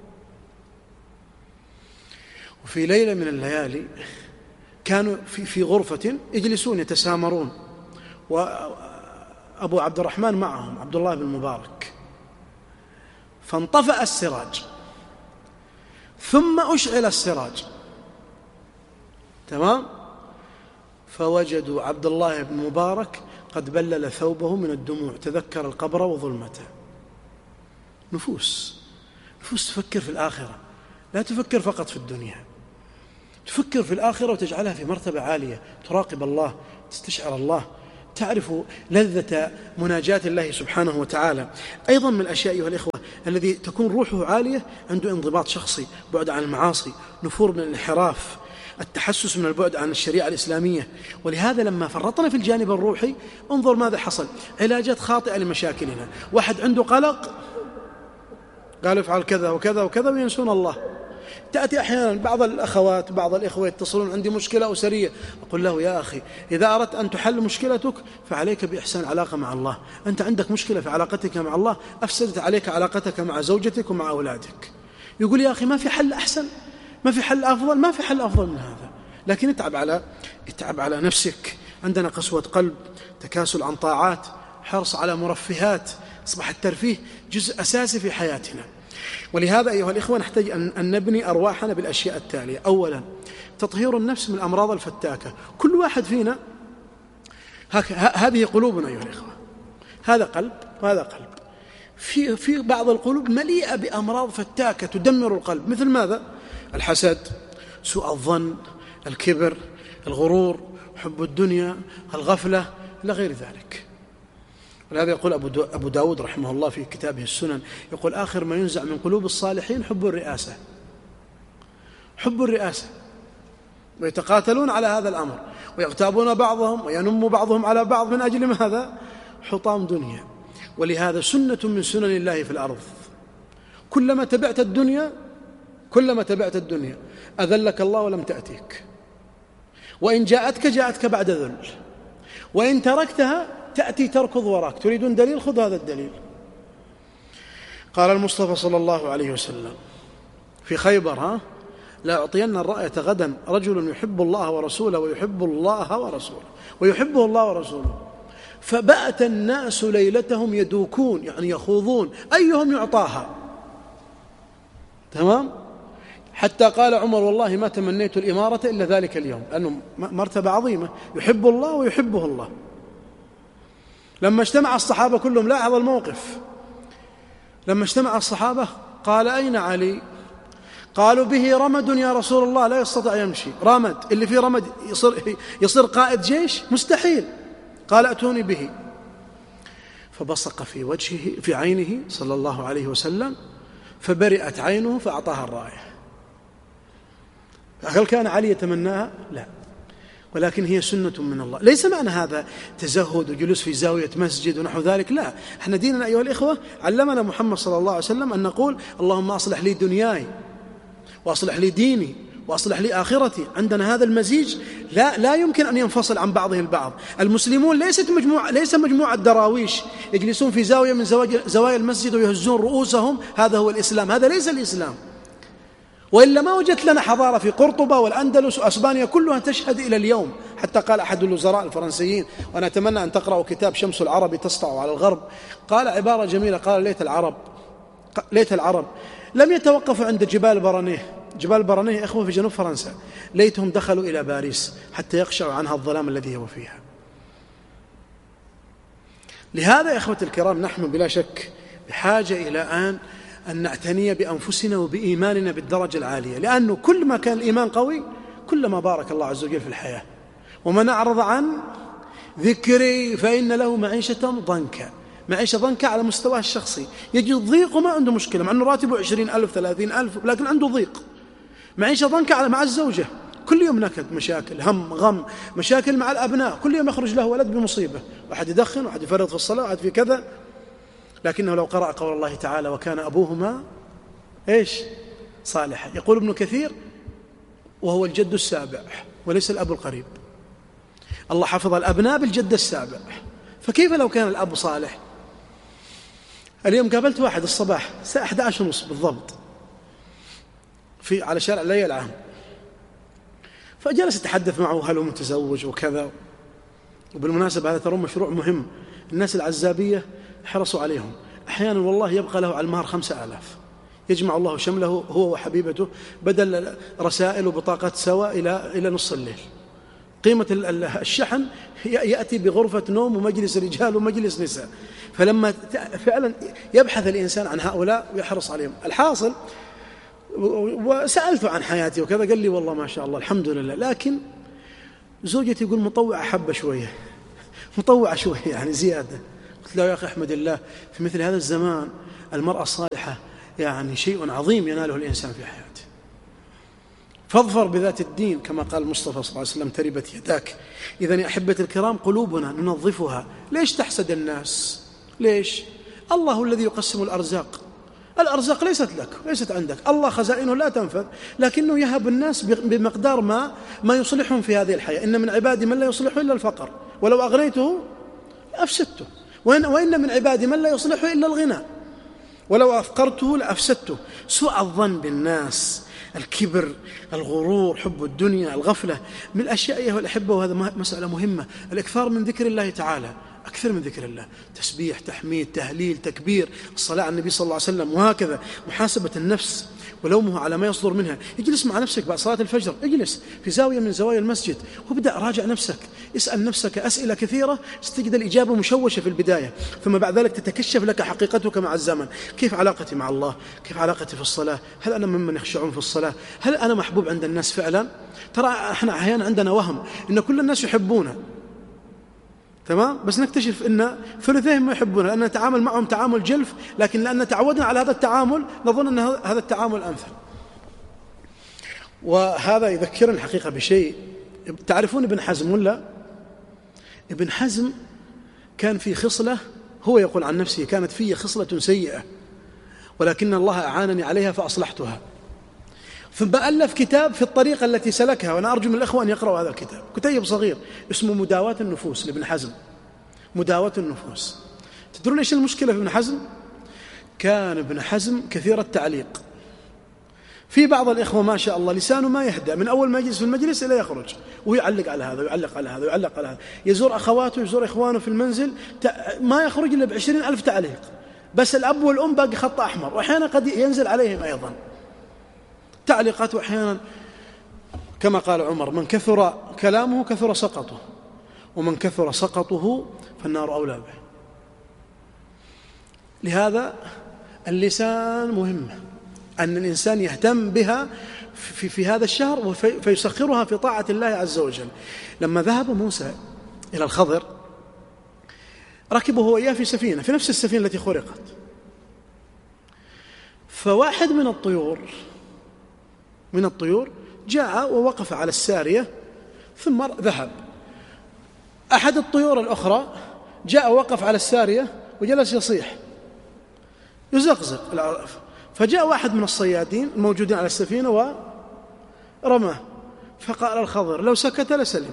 وفي ليلة من الليالي كانوا في في غرفة يجلسون يتسامرون، وأبو عبد الرحمن معهم عبد الله بن المبارك، فانطفأ السراج ثم أشعل السراج، تمام، فوجدوا عبد الله بن مبارك قد بلل ثوبه من الدموع، تذكر القبر وظلمته. نفوس نفوس تفكر في الآخرة، لا تفكر فقط في الدنيا، تفكر في الآخرة وتجعلها في مرتبة عالية، تراقب الله، تستشعر الله، تعرف لذة مناجاة الله سبحانه وتعالى. أيضا من الأشياء أيها الإخوة الذي تكون روحه عالية، عنده انضباط شخصي، بعد عن المعاصي، نفور من الانحراف، التحسس من البعد عن الشريعة الإسلامية. ولهذا لما فرطنا في الجانب الروحي انظر ماذا حصل، علاجات خاطئة لمشاكلنا. واحد عنده قلق قال افعل كذا وكذا وكذا وينسون الله. تأتي أحيانا بعض الأخوات بعض الإخوة يتصلون عندي مشكلة أسرية، أقول له يا أخي إذا أردت أن تحل مشكلتك فعليك بإحسان علاقة مع الله. أنت عندك مشكلة في علاقتك مع الله، أفسدت عليك علاقتك مع زوجتك ومع أولادك. يقول يا أخي ما في حل أحسن، ما في حل أفضل، ما في حل أفضل من هذا. لكن اتعب على اتعب على نفسك. عندنا قسوة قلب، تكاسل عن طاعات، حرص على مرفهات، أصبح الترفيه جزء أساسي في حياتنا. ولهذا أيها الإخوة نحتاج أن نبني أرواحنا بالأشياء التالية. أولا تطهير النفس من الأمراض الفتاكة. كل واحد فينا هذه قلوبنا أيها الإخوة، هذا قلب وهذا قلب. في في بعض القلوب مليئة بأمراض فتاكة تدمر القلب، مثل ماذا؟ الحسد، سوء الظن، الكبر، الغرور، حب الدنيا، الغفلة، إلى غير ذلك. ولهذا يقول أبو داود رحمه الله في كتابه السنن، يقول آخر ما ينزع من قلوب الصالحين حب الرئاسة، حب الرئاسة، ويتقاتلون على هذا الأمر، ويغتابون بعضهم وينم بعضهم على بعض من أجل ماذا؟ حطام دنيا. ولهذا سنة من سنن الله في الأرض، كلما تبعت الدنيا كلما تبعت الدنيا أذلك الله ولم تأتيك، وإن جاءتك جاءتك بعد ذل، وإن تركتها تأتي تركض وراك. تريدون دليل؟ خذ هذا الدليل. قال المصطفى صلى الله عليه وسلم في خيبر: ها لا أعطين الرأية غدا رجل يحب الله ورسوله ويحب الله ورسوله ويحبه الله ورسوله. فبأت الناس ليلتهم يدوكون، يعني يخوضون أيهم يعطاها. تمام؟ حتى قال عمر: والله ما تمنيت الإمارة إلا ذلك اليوم، لأنه مرتبة عظيمة، يحب الله ويحبه الله. لما اجتمع الصحابة كلهم، لاحظ الموقف، لما اجتمع الصحابة قال: أين علي؟ قالوا: به رمد يا رسول الله لا يستطيع يمشي. رمد، اللي فيه رمد يصير, يصير قائد جيش؟ مستحيل. قال: أتوني به. فبصق في وجهه في عينه صلى الله عليه وسلم فبرئت عينه فأعطاها الراية. هل كان علي يتمناها؟ لا، ولكن هي سنة من الله. ليس معنى هذا تزهد وجلوس في زاوية مسجد ونحو ذلك، لا. احنا ديننا أيها الإخوة علمنا محمد صلى الله عليه وسلم أن نقول: اللهم أصلح لي دنياي وأصلح لي ديني وأصلح لي آخرتي. عندنا هذا المزيج لا لا يمكن أن ينفصل عن بعضه البعض. المسلمون ليست مجموعة ليس مجموعة دراويش يجلسون في زاوية من زوايا المسجد ويهزون رؤوسهم، هذا هو الإسلام. هذا ليس الإسلام. وإلا ما وجدت لنا حضارة في قرطبة والأندلس وأسبانيا كلها تشهد إلى اليوم. حتى قال أحد الوزراء الفرنسيين، وأنا أتمنى أن تقرأوا كتاب شمس العرب تسطع على الغرب، قال عبارة جميلة، قال: ليت العرب ليت العرب لم يتوقفوا عند جبال برانيه. جبال برانيه إخوة في جنوب فرنسا، ليتهم دخلوا إلى باريس حتى يخشعوا عنها الظلام الذي هو فيها. لهذا يا إخوة الكرام نحن بلا شك بحاجة إلى أن أن نعتني بأنفسنا وبإيماننا بالدرجة العالية، لأنه كل ما كان الإيمان قوي كلما بارك الله عز وجل في الحياة. ومن أعرض عن ذكري فإن له معيشة ضنكا. معيشة ضنكا على مستواه الشخصي، يجد ضيق وما عنده مشكلة، مع أنه راتبه عشرين ألف ثلاثين ألف، لكن عنده ضيق. معيشة ضنكا على مع الزوجة، كل يوم نكد، مشاكل، هم، غم، مشاكل مع الأبناء، كل يوم يخرج له ولد بمصيبة، واحد يدخن، واحد يفرط في الصلاة، واحد في كذا. لكنه لو قرأ قول الله تعالى: وكان أبوهما إيش؟ صالحا. يقول ابن كثير: وهو الجد السابع وليس الأب القريب. الله حفظ الأبناء بالجد السابع، فكيف لو كان الأب صالح؟ اليوم قابلت واحد الصباح الساعة أحد عشر ونصف بالضبط في على شارع الليل العام، فجلس يتحدث معه هل هو متزوج وكذا. وبالمناسبة هذا ترى مشروع مهم، الناس العزابية حرصوا عليهم. أحيانا والله يبقى له على المهر خمسة آلاف، يجمع الله شمله هو وحبيبته بدل رسائل وبطاقات سوا إلى إلى نص الليل. قيمة الشحن يأتي بغرفة نوم ومجلس رجال ومجلس نساء. فلما فعلا يبحث الإنسان عن هؤلاء ويحرص عليهم. الحاصل وسألته عن حياتي وكذا، قال لي والله ما شاء الله الحمد لله، لكن زوجتي يقول مطوعة حبة شوية، مطوعة شوية يعني زيادة. قلت له يا أخي أحمد الله، في مثل هذا الزمان المرأة الصالحة يعني شيء عظيم يناله الإنسان في حياته. فاظفر بذات الدين كما قال المصطفى صلى الله عليه وسلم تربت يداك. إذن يا أحبة الكرام قلوبنا ننظفها. ليش تحسد الناس؟ ليش؟ الله الذي يقسم الأرزاق، الأرزاق ليست لك، ليست عندك، الله خزائنه لا تنفذ، لكنه يهب الناس بمقدار ما ما يصلحهم في هذه الحياة. إن من عبادي من لا يصلحه إلا الفقر، ولو أغنيته أفسدته، وإن, وإن من عبادي من لا يصلحه إلا الغنى، ولو أفقرته لأفسدته. سوء الظن بالناس، الكبر، الغرور، حب الدنيا، الغفلة، من الأشياء أيها الأحبة، وهذا مسألة مهمة، الإكثار من ذكر الله تعالى، أكثر من ذكر الله، تسبيح، تحميد، تهليل، تكبير، الصلاة على النبي صلى الله عليه وسلم، وهكذا. محاسبة النفس ولومه على ما يصدر منها. اجلس مع نفسك بعد صلاة الفجر، اجلس في زاوية من زوايا المسجد وابدأ راجع نفسك، اسأل نفسك أسئلة كثيرة ستجد الإجابة مشوشة في البداية، ثم بعد ذلك تتكشف لك حقيقتك مع الزمن. كيف علاقتي مع الله؟ كيف علاقتي في الصلاة؟ هل أنا ممن يخشعون في الصلاة؟ هل أنا محبوب عند الناس فعلا؟ ترى احنا أحيانا عندنا وهم إن كل الناس يحبونه، تمام، بس نكتشف أن ثلثهم ما يحبونه، لأن نتعامل معهم تعامل جلف، لكن لأن تعودنا على هذا التعامل نظن أن هذا التعامل أمثل. وهذا يذكرني الحقيقة بشيء. تعرفون ابن حزم ولا؟ ابن حزم كان في خصلة، هو يقول عن نفسه كانت في خصلة سيئة ولكن الله أعانني عليها فأصلحتها. ثم ألف كتاب في الطريقة التي سلكها، وأنا أرجو من الأخوة أن يقرأوا هذا الكتاب، كتيب صغير اسمه مداواة النفوس لابن حزم. مداواة النفوس. تدرون إيش المشكلة في ابن حزم؟ كان ابن حزم كثير التعليق. في بعض الإخوة ما شاء الله لسانه ما يهدأ، من أول ما يجلس في المجلس إلى يخرج ويعلق على هذا ويعلق على هذا ويعلق على هذا، يزور أخواته يزور إخوانه في المنزل، ما يخرج إلا بعشرين ألف تعليق، بس الأب والأم باقي خط أحمر، وأحيانا قد ينزل عليهم أيضا تعليقات. وأحيانا كما قال عمر من كثر كلامه كثر سقطه، ومن كثر سقطه فالنار أولى به. لهذا اللسان مهم، أن الإنسان يهتم بها في, في هذا الشهر فيسخرها في طاعة الله عز وجل. لما ذهب موسى إلى الخضر ركبه هو إياه في سفينة، في نفس السفينة التي خرقت، فواحد من الطيور من الطيور جاء ووقف على السارية ثم ذهب. أحد الطيور الأخرى جاء ووقف على السارية وجلس يصيح يزقزق، فجاء واحد من الصيادين الموجودين على السفينة ورماه، فقال الخضر لو سكت لسلم،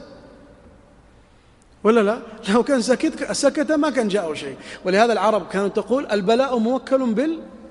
ولا لا؟ لو كان سكت سكت ما كان جاءه شيء. ولهذا العرب كانت تقول البلاء موكل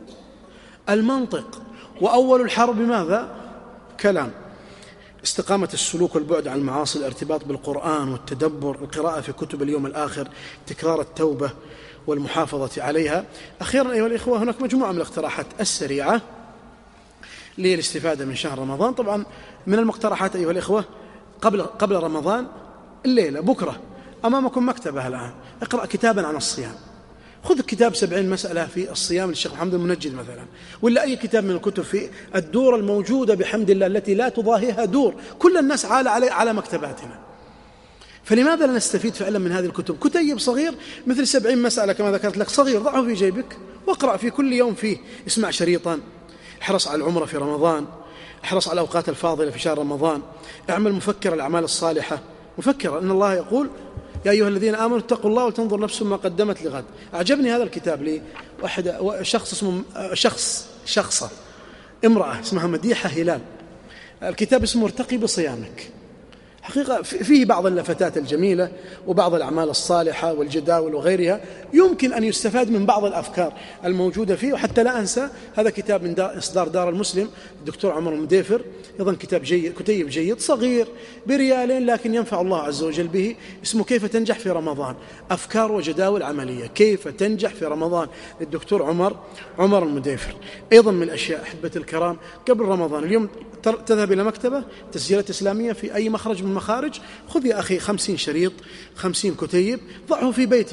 بالمنطق، وأول الحرب ماذا؟ كلام. استقامة السلوك والبعد عن المعاصي، الارتباط بالقرآن والتدبر، القراءة في كتب اليوم الآخر، تكرار التوبة والمحافظة عليها. أخيرا أيها الإخوة، هناك مجموعة من الاقتراحات السريعة للاستفادة من شهر رمضان. طبعا من المقترحات أيها الإخوة قبل قبل رمضان، الليلة بكرة أمامكم مكتبة الآن، اقرأ كتابا عن الصيام، خذ كتاب سبعين مسألة في الصيام للشيخ محمد المنجد مثلا، ولا أي كتاب من الكتب في الدور الموجودة بحمد الله التي لا تضاهيها دور، كل الناس عالى على على مكتباتنا. فلماذا لا نستفيد فعلا من هذه الكتب؟ كتيب صغير مثل سبعين مسألة كما ذكرت لك، صغير، ضعه في جيبك واقرأ في كل يوم فيه، اسمع شريطا، احرص على العمرة في رمضان، احرص على الأوقات الفاضلة في شهر رمضان، اعمل مفكر الأعمال الصالحة، مفكر أن الله يقول يا أيها الذين آمنوا اتقوا الله ولتنظر نفس ما قدمت لغد. أعجبني هذا الكتاب لي واحد شخص اسمه شخص شخصة امرأة اسمها مديحة هلال، الكتاب اسمه ارتقي بصيامك. حقيقة فيه بعض اللفتات الجميلة وبعض الأعمال الصالحة والجداول وغيرها، يمكن أن يستفاد من بعض الأفكار الموجودة فيه. وحتى لا أنسى هذا كتاب من إصدار دار المسلم الدكتور عمر المديفر، أيضا كتاب جيد، كتيب جيد صغير بريالين لكن ينفع الله عز وجل به، اسمه كيف تنجح في رمضان، أفكار وجداول عملية، كيف تنجح في رمضان للدكتور عمر عمر المديفر. أيضا من الأشياء أحبة الكرام قبل رمضان، اليوم تذهب إلى مكتبة تسجيلات إسلامية في أي مخرج من المخارج، خذ يا أخي خمسين شريط، خمسين كتيب، ضعه في بيتك،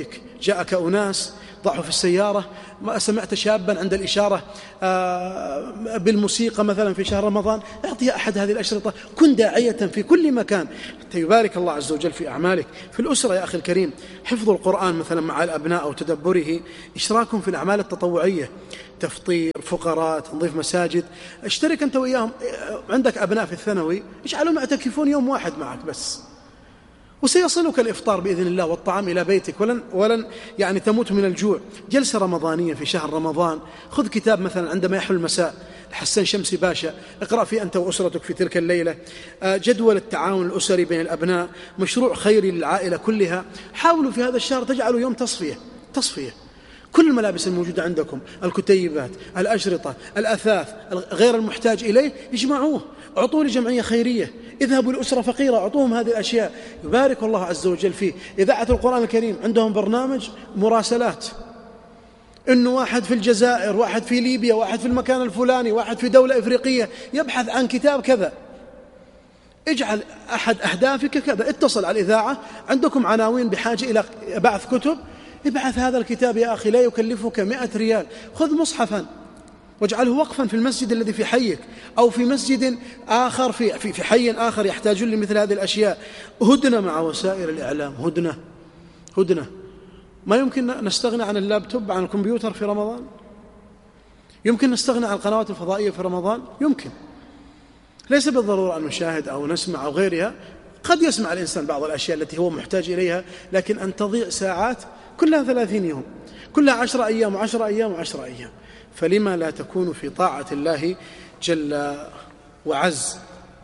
جاءك أناس ضعوا في السيارة، ما سمعت شابا عند الإشارة بالموسيقى مثلا في شهر رمضان، اعطيها أحد هذه الأشرطة. كن داعية في كل مكان حتى يبارك الله عز وجل في أعمالك. في الأسرة يا أخي الكريم، حفظ القرآن مثلا مع الأبناء أو تدبره، إشراكهم في الأعمال التطوعية، تفطير فقراء، تنظيف مساجد، اشترك أنت وإياهم. عندك أبناء في الثانوي، اجعلهم يعتكفون يوم واحد معك بس، وسيصلك الإفطار بإذن الله والطعام إلى بيتك، ولن, ولن يعني تموت من الجوع. جلسة رمضانية في شهر رمضان، خذ كتاب مثلا عندما يحل المساء حسن شمسي باشا، اقرأ فيه أنت وأسرتك في تلك الليلة. جدول التعاون الأسري بين الأبناء، مشروع خيري للعائلة كلها. حاولوا في هذا الشهر تجعلوا يوم تصفية تصفية كل الملابس الموجودة عندكم، الكتيبات، الأشرطة، الأثاث، غير المحتاج إليه اجمعوه، اعطوه لجمعية خيرية، اذهبوا لأسرة فقيرة اعطوهم هذه الأشياء، يبارك الله عز وجل فيه. إذاعة القرآن الكريم عندهم برنامج مراسلات، إنه واحد في الجزائر، واحد في ليبيا، واحد في المكان الفلاني، واحد في دولة إفريقية يبحث عن كتاب كذا، اجعل أحد أهدافك كذا، اتصل على الإذاعة، عندكم عناوين بحاجة إلى بعث كتب، ابعث هذا الكتاب يا أخي، لا يكلفك مئة ريال، خذ مصحفا واجعله وقفا في المسجد الذي في حيك، أو في مسجد آخر في, في, في حي آخر يحتاجون لمثل هذه الأشياء. هدنة مع وسائل الإعلام، هدنة هدنة ما يمكن نستغنى عن اللابتوب، عن الكمبيوتر في رمضان؟ يمكن نستغنى عن القنوات الفضائية في رمضان؟ يمكن، ليس بالضرورة أن نشاهد أو نسمع أو غيرها، قد يسمع الإنسان بعض الأشياء التي هو محتاج إليها، لكن أن تضيع ساعات كلها ثلاثين يوم، كلها عشر أيام وعشر أيام وعشر أيام، فلما لا تكون في طاعة الله جل وعز.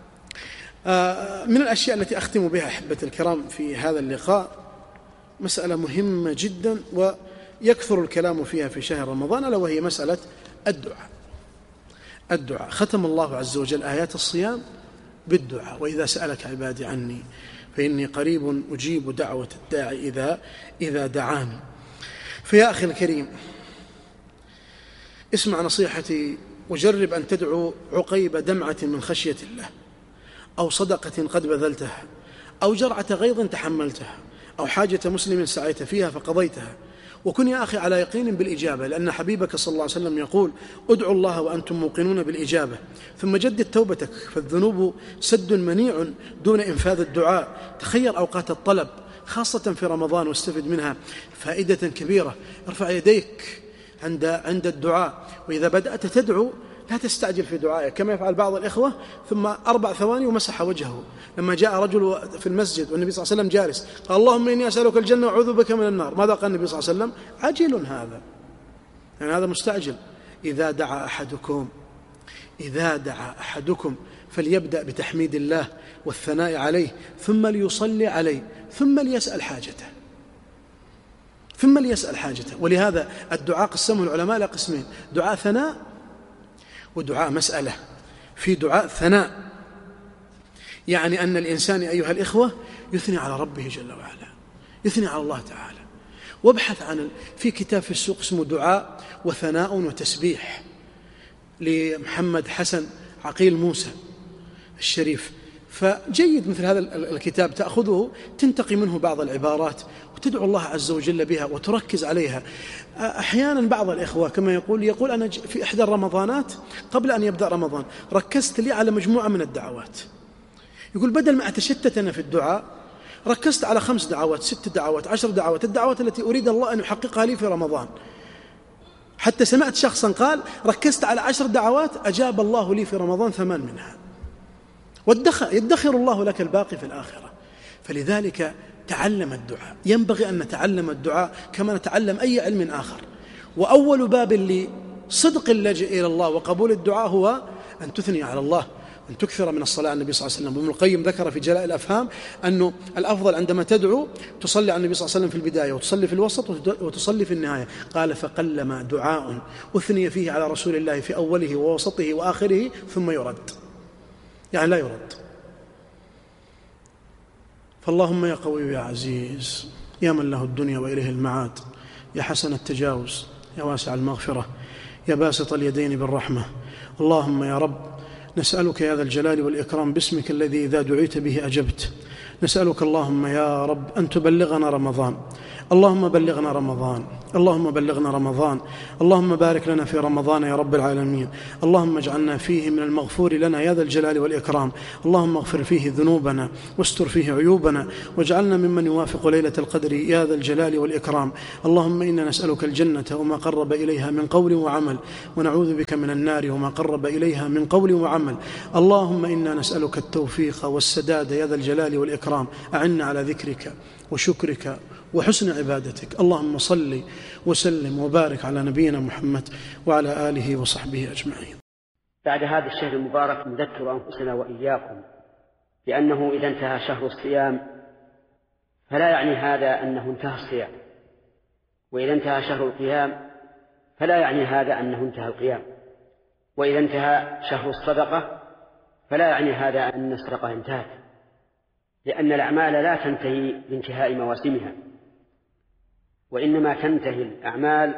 من الأشياء التي أختم بها أحبة الكرام في هذا اللقاء مسألة مهمة جدا ويكثر الكلام فيها في شهر رمضان، ألا وهي مسألة الدعاء. الدعاء ختم الله عز وجل آيات الصيام بالدعاء: وإذا سألك عبادي عني فإني قريب أجيب دعوة الداعي إذا إذا دعاني. فيا أخي الكريم، اسمع نصيحتي وجرب أن تدعو عقيب دمعة من خشية الله، أو صدقة قد بذلتها، أو جرعة غيظ تحملتها، أو حاجة مسلم سعيت فيها فقضيتها، وكن يا أخي على يقين بالإجابة، لأن حبيبك صلى الله عليه وسلم يقول: ادعوا الله وأنتم موقنون بالإجابة، ثم جدد توبتك، فالذنوب سد منيع دون إنفاذ الدعاء. تخير أوقات الطلب خاصة في رمضان واستفد منها فائدة كبيرة. ارفع يديك عند عند الدعاء، وإذا بدأت تدعو لا تستعجل في دعائك كما يفعل بعض الإخوة، ثم أربع ثواني ومسح وجهه. لما جاء رجل في المسجد والنبي صلى الله عليه وسلم جالس قال: اللهم إني أسألك الجنة وأعوذ بك من النار. ماذا قال النبي صلى الله عليه وسلم؟ عجل هذا، يعني هذا مستعجل. إذا دعا أحدكم إذا دعا أحدكم فليبدأ بتحميد الله والثناء عليه، ثم ليصلي عليه، ثم ليسأل حاجته ثم ليسأل حاجته ولهذا الدعاء قسمه العلماء إلى قسمين: دعاء ثناء ودعاء مسألة. في دعاء ثناء يعني أن الإنسان أيها الإخوة يثني على ربه جل وعلا، يثني على الله تعالى. وابحث عن في كتاب في السوق اسمه دعاء وثناء وتسبيح لمحمد حسن عقيل موسى الشريف، فجيد مثل هذا الكتاب تأخذه تنتقي منه بعض العبارات وتدعو الله عز وجل بها وتركز عليها. أحيانا بعض الإخوة كما يقول يقول أنا في إحدى الرمضانات قبل أن يبدأ رمضان ركزت لي على مجموعة من الدعوات، يقول بدل ما أتشتت أنا في الدعاء ركزت على خمس دعوات، ست دعوات، عشر دعوات، الدعوات التي أريد الله أن يحققها لي في رمضان. حتى سمعت شخصا قال: ركزت على عشر دعوات أجاب الله لي في رمضان ثمان منها، يدخر الله لك الباقي في الآخرة. فلذلك تعلم الدعاء، ينبغي أن نتعلم الدعاء كما نتعلم أي علم آخر. وأول باب لصدق اللجئ إلى الله وقبول الدعاء هو أن تثني على الله، أن تكثر من الصلاة على النبي صلى الله عليه وسلم. ابن القيم ذكر في جلاء الأفهام أنه الأفضل عندما تدعو تصلي على النبي صلى الله عليه وسلم في البداية، وتصلي في الوسط، وتصلي في النهاية. قال: فقلما دعاء أثني فيه على رسول الله في أوله ووسطه وآخره ثم يرد، يعني لا يرد. فاللهم يا قوي يا عزيز يا من له الدنيا وإليه المعاد، يا حسن التجاوز، يا واسع المغفرة، يا باسط اليدين بالرحمة، اللهم يا رب نسألك يا ذا الجلال والإكرام باسمك الذي إذا دعيت به أجبت، نسألك اللهم يا رب أن تبلغنا رمضان، اللهم بلغنا رمضان، اللهم بلغنا رمضان، اللهم بارك لنا في رمضان يا رب العالمين. اللهم اجعلنا فيه من المغفور لنا يا ذا الجلال والإكرام. اللهم اغفر فيه ذنوبنا واستر فيه عيوبنا، واجعلنا ممن يوافق ليلة القدر يا ذا الجلال والإكرام. اللهم إنا نسألك الجنة وما قرب إليها من قول وعمل، ونعوذ بك من النار وما قرب إليها من قول وعمل. اللهم إنا نسألك التوفيق والسداد يا ذا الجلال والإكرام. أعنا على ذكرك وشكرك وحسن عبادتك. اللهم صل وسلم وبارك على نبينا محمد وعلى آله وصحبه أجمعين. بعد هذا الشهر المبارك نذكر أنفسنا وإياكم بأنه إذا انتهى شهر الصيام فلا يعني هذا أنه انتهى الصيام، وإذا انتهى شهر القيام فلا يعني هذا أنه انتهى القيام، وإذا انتهى شهر الصدقة فلا يعني هذا أن الصدقة انتهت، لأن الأعمال لا تنتهي بانتهاء مواسمها، وإنما تنتهي الأعمال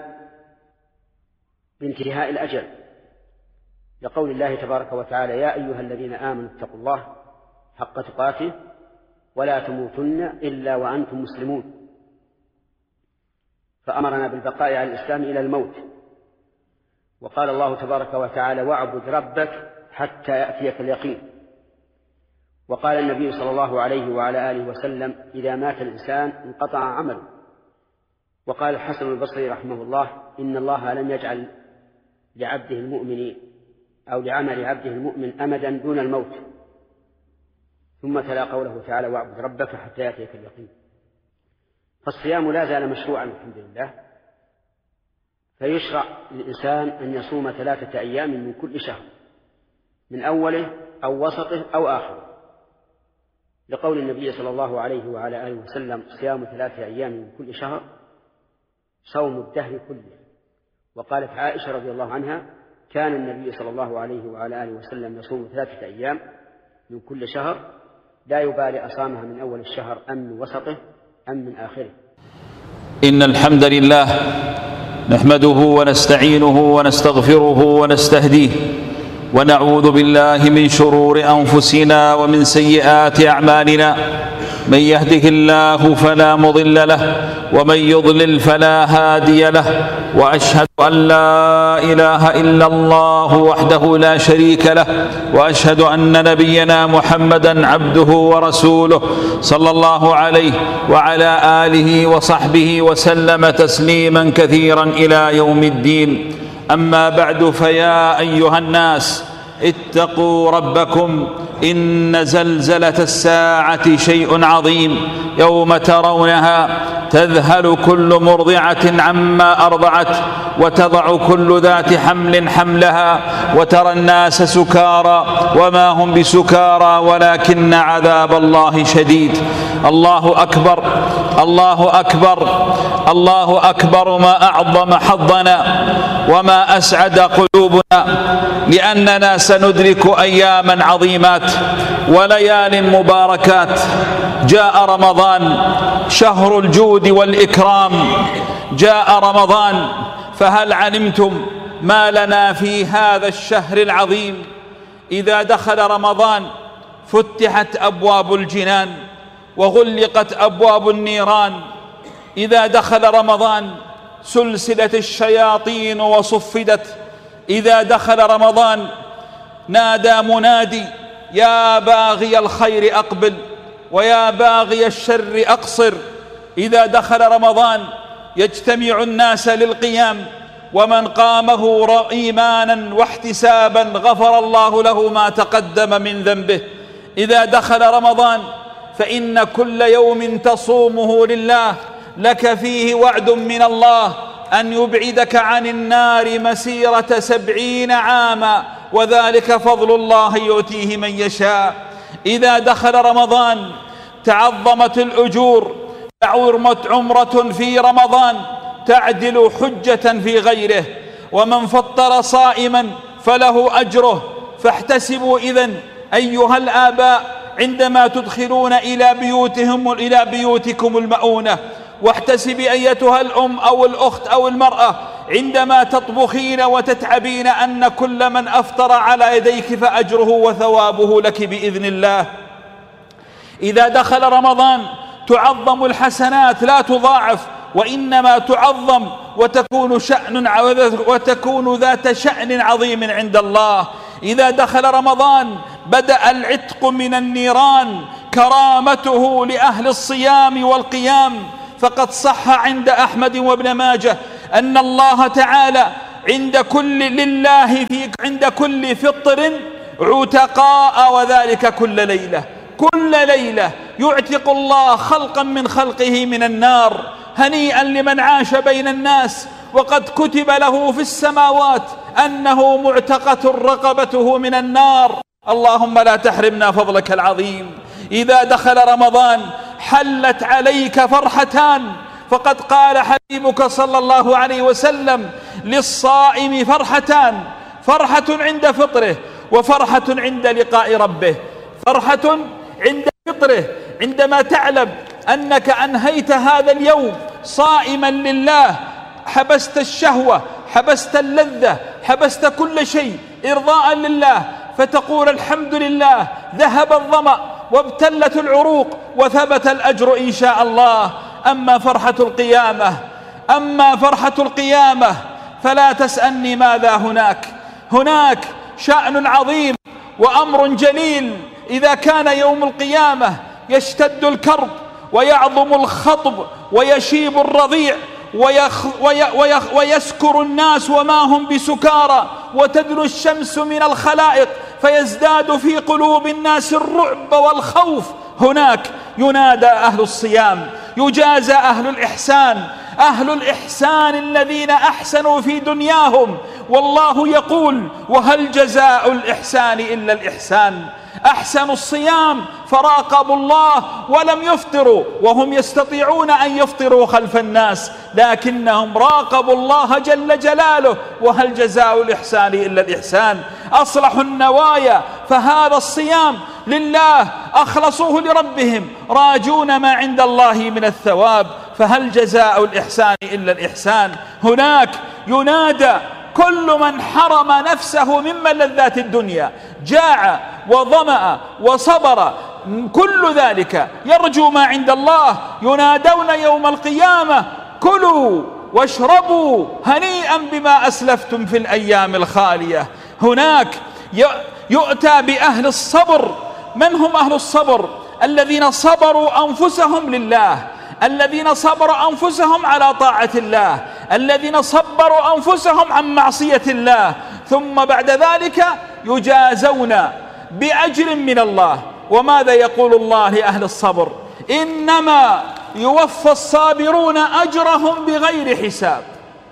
بانتهاء الأجل، لقول الله تبارك وتعالى: يا أيها الذين آمنوا اتقوا الله حق تقاته ولا تموتن إلا وأنتم مسلمون، فأمرنا بالبقاء على الإسلام إلى الموت. وقال الله تبارك وتعالى: واعبد ربك حتى يأتيك اليقين. وقال النبي صلى الله عليه وعلى آله وسلم: إذا مات الإنسان انقطع عمله. وقال الحسن البصري رحمه الله: إن الله لم يجعل لعبده المؤمن أو لعمل عبده المؤمن أمدا دون الموت. ثم تلا قوله تعالى: واعبد ربك حتى يأتيك اليقين. فالصيام لا زال مشروعا الحمد لله، فيشرع للإنسان أن يصوم ثلاثة أيام من كل شهر، من أوله أو وسطه أو آخره، لقول النبي صلى الله عليه وعلى آله وسلم: صيام ثلاثة أيام من كل شهر صوم الدهر كله. وقالت عائشة رضي الله عنها: كان النبي صلى الله عليه وعلى آله وسلم يصوم ثلاثة أيام من كل شهر، لا يبالي أصامها من أول الشهر أم من وسطه أم من آخره. إن الحمد لله نحمده ونستعينه ونستغفره ونستهديه، ونعوذ بالله من شرور أنفسنا ومن سيئات أعمالنا. من يهده الله فلا مضل له، ومن يضلل فلا هادي له، وأشهد أن لا إله إلا الله وحده لا شريك له، وأشهد أن نبينا محمدا عبده ورسوله صلى الله عليه وعلى آله وصحبه وسلم تسليما كثيرا إلى يوم الدين. أما بعد، فيا أيها الناس اتقوا ربكم، إن زلزلة الساعة شيء عظيم، يوم ترونها تذهل كل مرضعة عما أرضعت، وتضع كل ذات حمل حملها، وترى الناس سكارى وما هم بسكارى ولكن عذاب الله شديد. الله أكبر، الله أكبر، الله أكبر. ما أعظم حظنا وما أسعد قلوبنا، لأننا سندرك أياما عظيمات وليال مباركات. جاء رمضان شهر الجود والإكرام، جاء رمضان، فهل علمتم ما لنا في هذا الشهر العظيم؟ إذا دخل رمضان فتحت أبواب الجنان وغلقت أبواب النيران. إذا دخل رمضان سلسلة الشياطين وصفدت. إذا دخل رمضان نادى منادي: يا باغي الخير أقبل ويا باغي الشر أقصر. إذا دخل رمضان يجتمع الناس للقيام، ومن قامه إيمانا واحتسابا غفر الله له ما تقدم من ذنبه. إذا دخل رمضان فإن كل يوم تصومه لله لك فيه وعد من الله أن يبعدك عن النار مسيرة سبعين عاما، وذلك فضل الله يؤتيه من يشاء. إذا دخل رمضان تعظمت الأجور، تعورمت عمرة في رمضان تعدل حجة في غيره، ومن فطر صائما فله أجره. فاحتسبوا إذن أيها الآباء عندما تدخلون إلى بيوتهم إلى بيوتكم المؤونة، واحتسبي أيتها الأم أو الأخت أو المرأة عندما تطبخين وتتعبين أن كل من أفطر على يديك فأجره وثوابه لك بإذن الله. إذا دخل رمضان تعظم الحسنات لا تضاعف، وإنما تعظم وتكون شأن وتكون ذات شأن عظيم عند الله. إذا دخل رمضان بدأ العتق من النيران، كرامته لأهل الصيام والقيام. فقد صح عند أحمد وابن ماجه أن الله تعالى عند كل لله في عند كل فطر عتقاء، وذلك كل ليلة. كل ليلة يعتق الله خلقا من خلقه من النار. هنيئا لمن عاش بين الناس وقد كتب له في السماوات أنه معتقة رقبته من النار. اللهم لا تحرمنا فضلك العظيم. إذا دخل رمضان حلت عليك فرحتان، فقد قال حبيبك صلى الله عليه وسلم: للصائم فرحتان، فرحة عند فطره وفرحة عند لقاء ربه. فرحة عند فطره عندما تعلم أنك أنهيت هذا اليوم صائما لله، حبست الشهوة، حبست اللذة، حبست كل شيء إرضاء لله، فتقول: الحمد لله، ذهب الظمأ وابتلت العروق وثبت الأجر إن شاء الله. أما فرحة القيامة أما فرحة القيامة فلا تسألني ماذا هناك. هناك شأن عظيم وأمر جليل. إذا كان يوم القيامة يشتد الكرب ويعظم الخطب ويشيب الرضيع ويخ وي ويخ ويسكر الناس وما هم بسكارى، وتدنو الشمس من الخلائق فيزداد في قلوب الناس الرعب والخوف، هناك ينادى أهل الصيام، يجازى أهل الإحسان، أهل الإحسان الذين أحسنوا في دنياهم. والله يقول: وهل جزاء الإحسان إلا الإحسان. أحسنوا الصيام فراقبوا الله ولم يفطروا، وهم يستطيعون أن يفطروا خلف الناس، لكنهم راقبوا الله جل جلاله. وهل جزاء الإحسان إلا الإحسان. أصلحوا النوايا، فهذا الصيام لله، أخلصوه لربهم، راجون ما عند الله من الثواب. فهل جزاء الإحسان إلا الإحسان. هناك ينادى كل من حرم نفسه مما لذات الدنيا، جاع وظمأ وصبر، كل ذلك يرجو ما عند الله، ينادون يوم القيامة: كلوا واشربوا هنيئا بما أسلفتم في الأيام الخالية. هناك يؤتى بأهل الصبر. من هم أهل الصبر؟ الذين صبروا أنفسهم لله، الذين صبروا أنفسهم على طاعة الله، الذين صبروا أنفسهم عن معصية الله، ثم بعد ذلك يجازون بأجر من الله. وماذا يقول الله لأهل الصبر؟ إنما يوفى الصابرون أجرهم بغير حساب.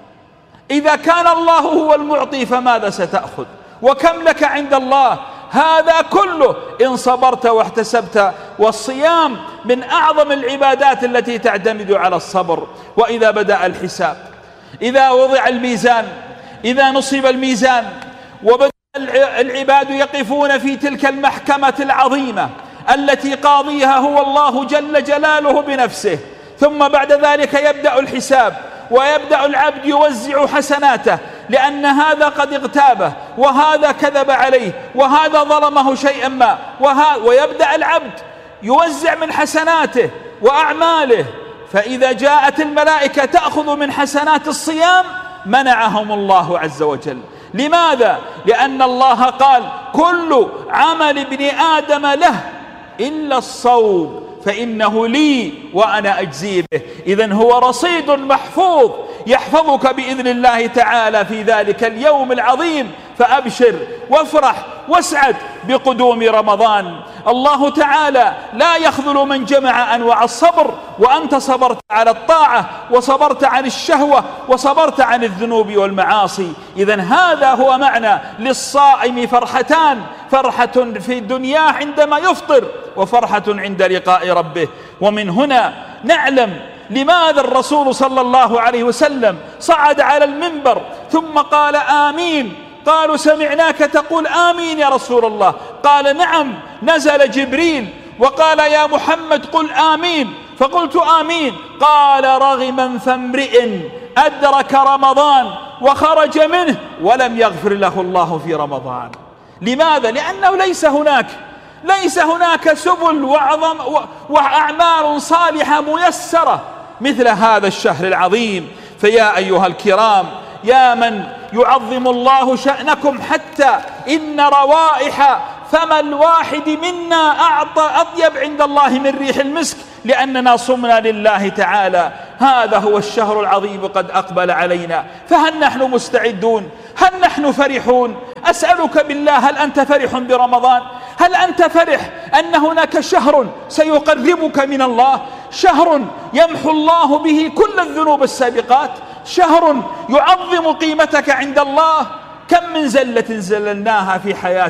إذا كان الله هو المعطي فماذا ستأخذ؟ وكم لك عند الله؟ هذا كله إن صبرت واحتسبت. والصيام من أعظم العبادات التي تعتمد على الصبر. وإذا بدأ الحساب، إذا وضع الميزان، إذا نصب الميزان وبدأ العباد يقفون في تلك المحكمة العظيمة التي قاضيها هو الله جل جلاله بنفسه، ثم بعد ذلك يبدأ الحساب، ويبدأ العبد يوزع حسناته، لأن هذا قد اغتابه، وهذا كذب عليه، وهذا ظلمه شيئا ما، ويبدأ العبد يوزع من حسناته وأعماله. فإذا جاءت الملائكة تأخذ من حسنات الصيام منعهم الله عز وجل. لماذا؟ لأن الله قال: كل عمل ابن آدم له إلا الصوم فإنه لي وأنا أجزي به. إذن هو رصيد محفوظ يحفظك بإذن الله تعالى في ذلك اليوم العظيم. فأبشر وافرح واسعد بقدوم رمضان. الله تعالى لا يخذل من جمع أنواع الصبر، وأنت صبرت على الطاعة، وصبرت عن الشهوة، وصبرت عن الذنوب والمعاصي. إذن هذا هو معنى للصائم فرحتان: فرحة في الدنيا عندما يفطر، وفرحة عند لقاء ربه. ومن هنا نعلم لماذا الرسول صلى الله عليه وسلم صعد على المنبر ثم قال: آمين. قالوا: سمعناك تقول آمين يا رسول الله. قال: نعم، نزل جبريل وقال: يا محمد قل آمين، فقلت آمين. قال: رغما فامرئ أدرك رمضان وخرج منه ولم يغفر له الله في رمضان. لماذا؟ لأنه ليس هناك ليس هناك سبل وأعظم وأعمال صالحة ميسرة مثل هذا الشهر العظيم. فيا أيها الكرام، يا من يعظم الله شأنكم حتى إن روائح فم الواحد منا أعطى أطيب عند الله من ريح المسك، لأننا صمنا لله تعالى. هذا هو الشهر العظيم قد أقبل علينا، فهل نحن مستعدون؟ هل نحن فرحون؟ أسألك بالله، هل أنت فرح برمضان؟ هل أنت فرح أن هناك شهر سيقربك من الله، شهر يمحو الله به كل الذنوب السابقات، شهر يعظم قيمتك عند الله؟ كم من زلة زللناها في حياتنا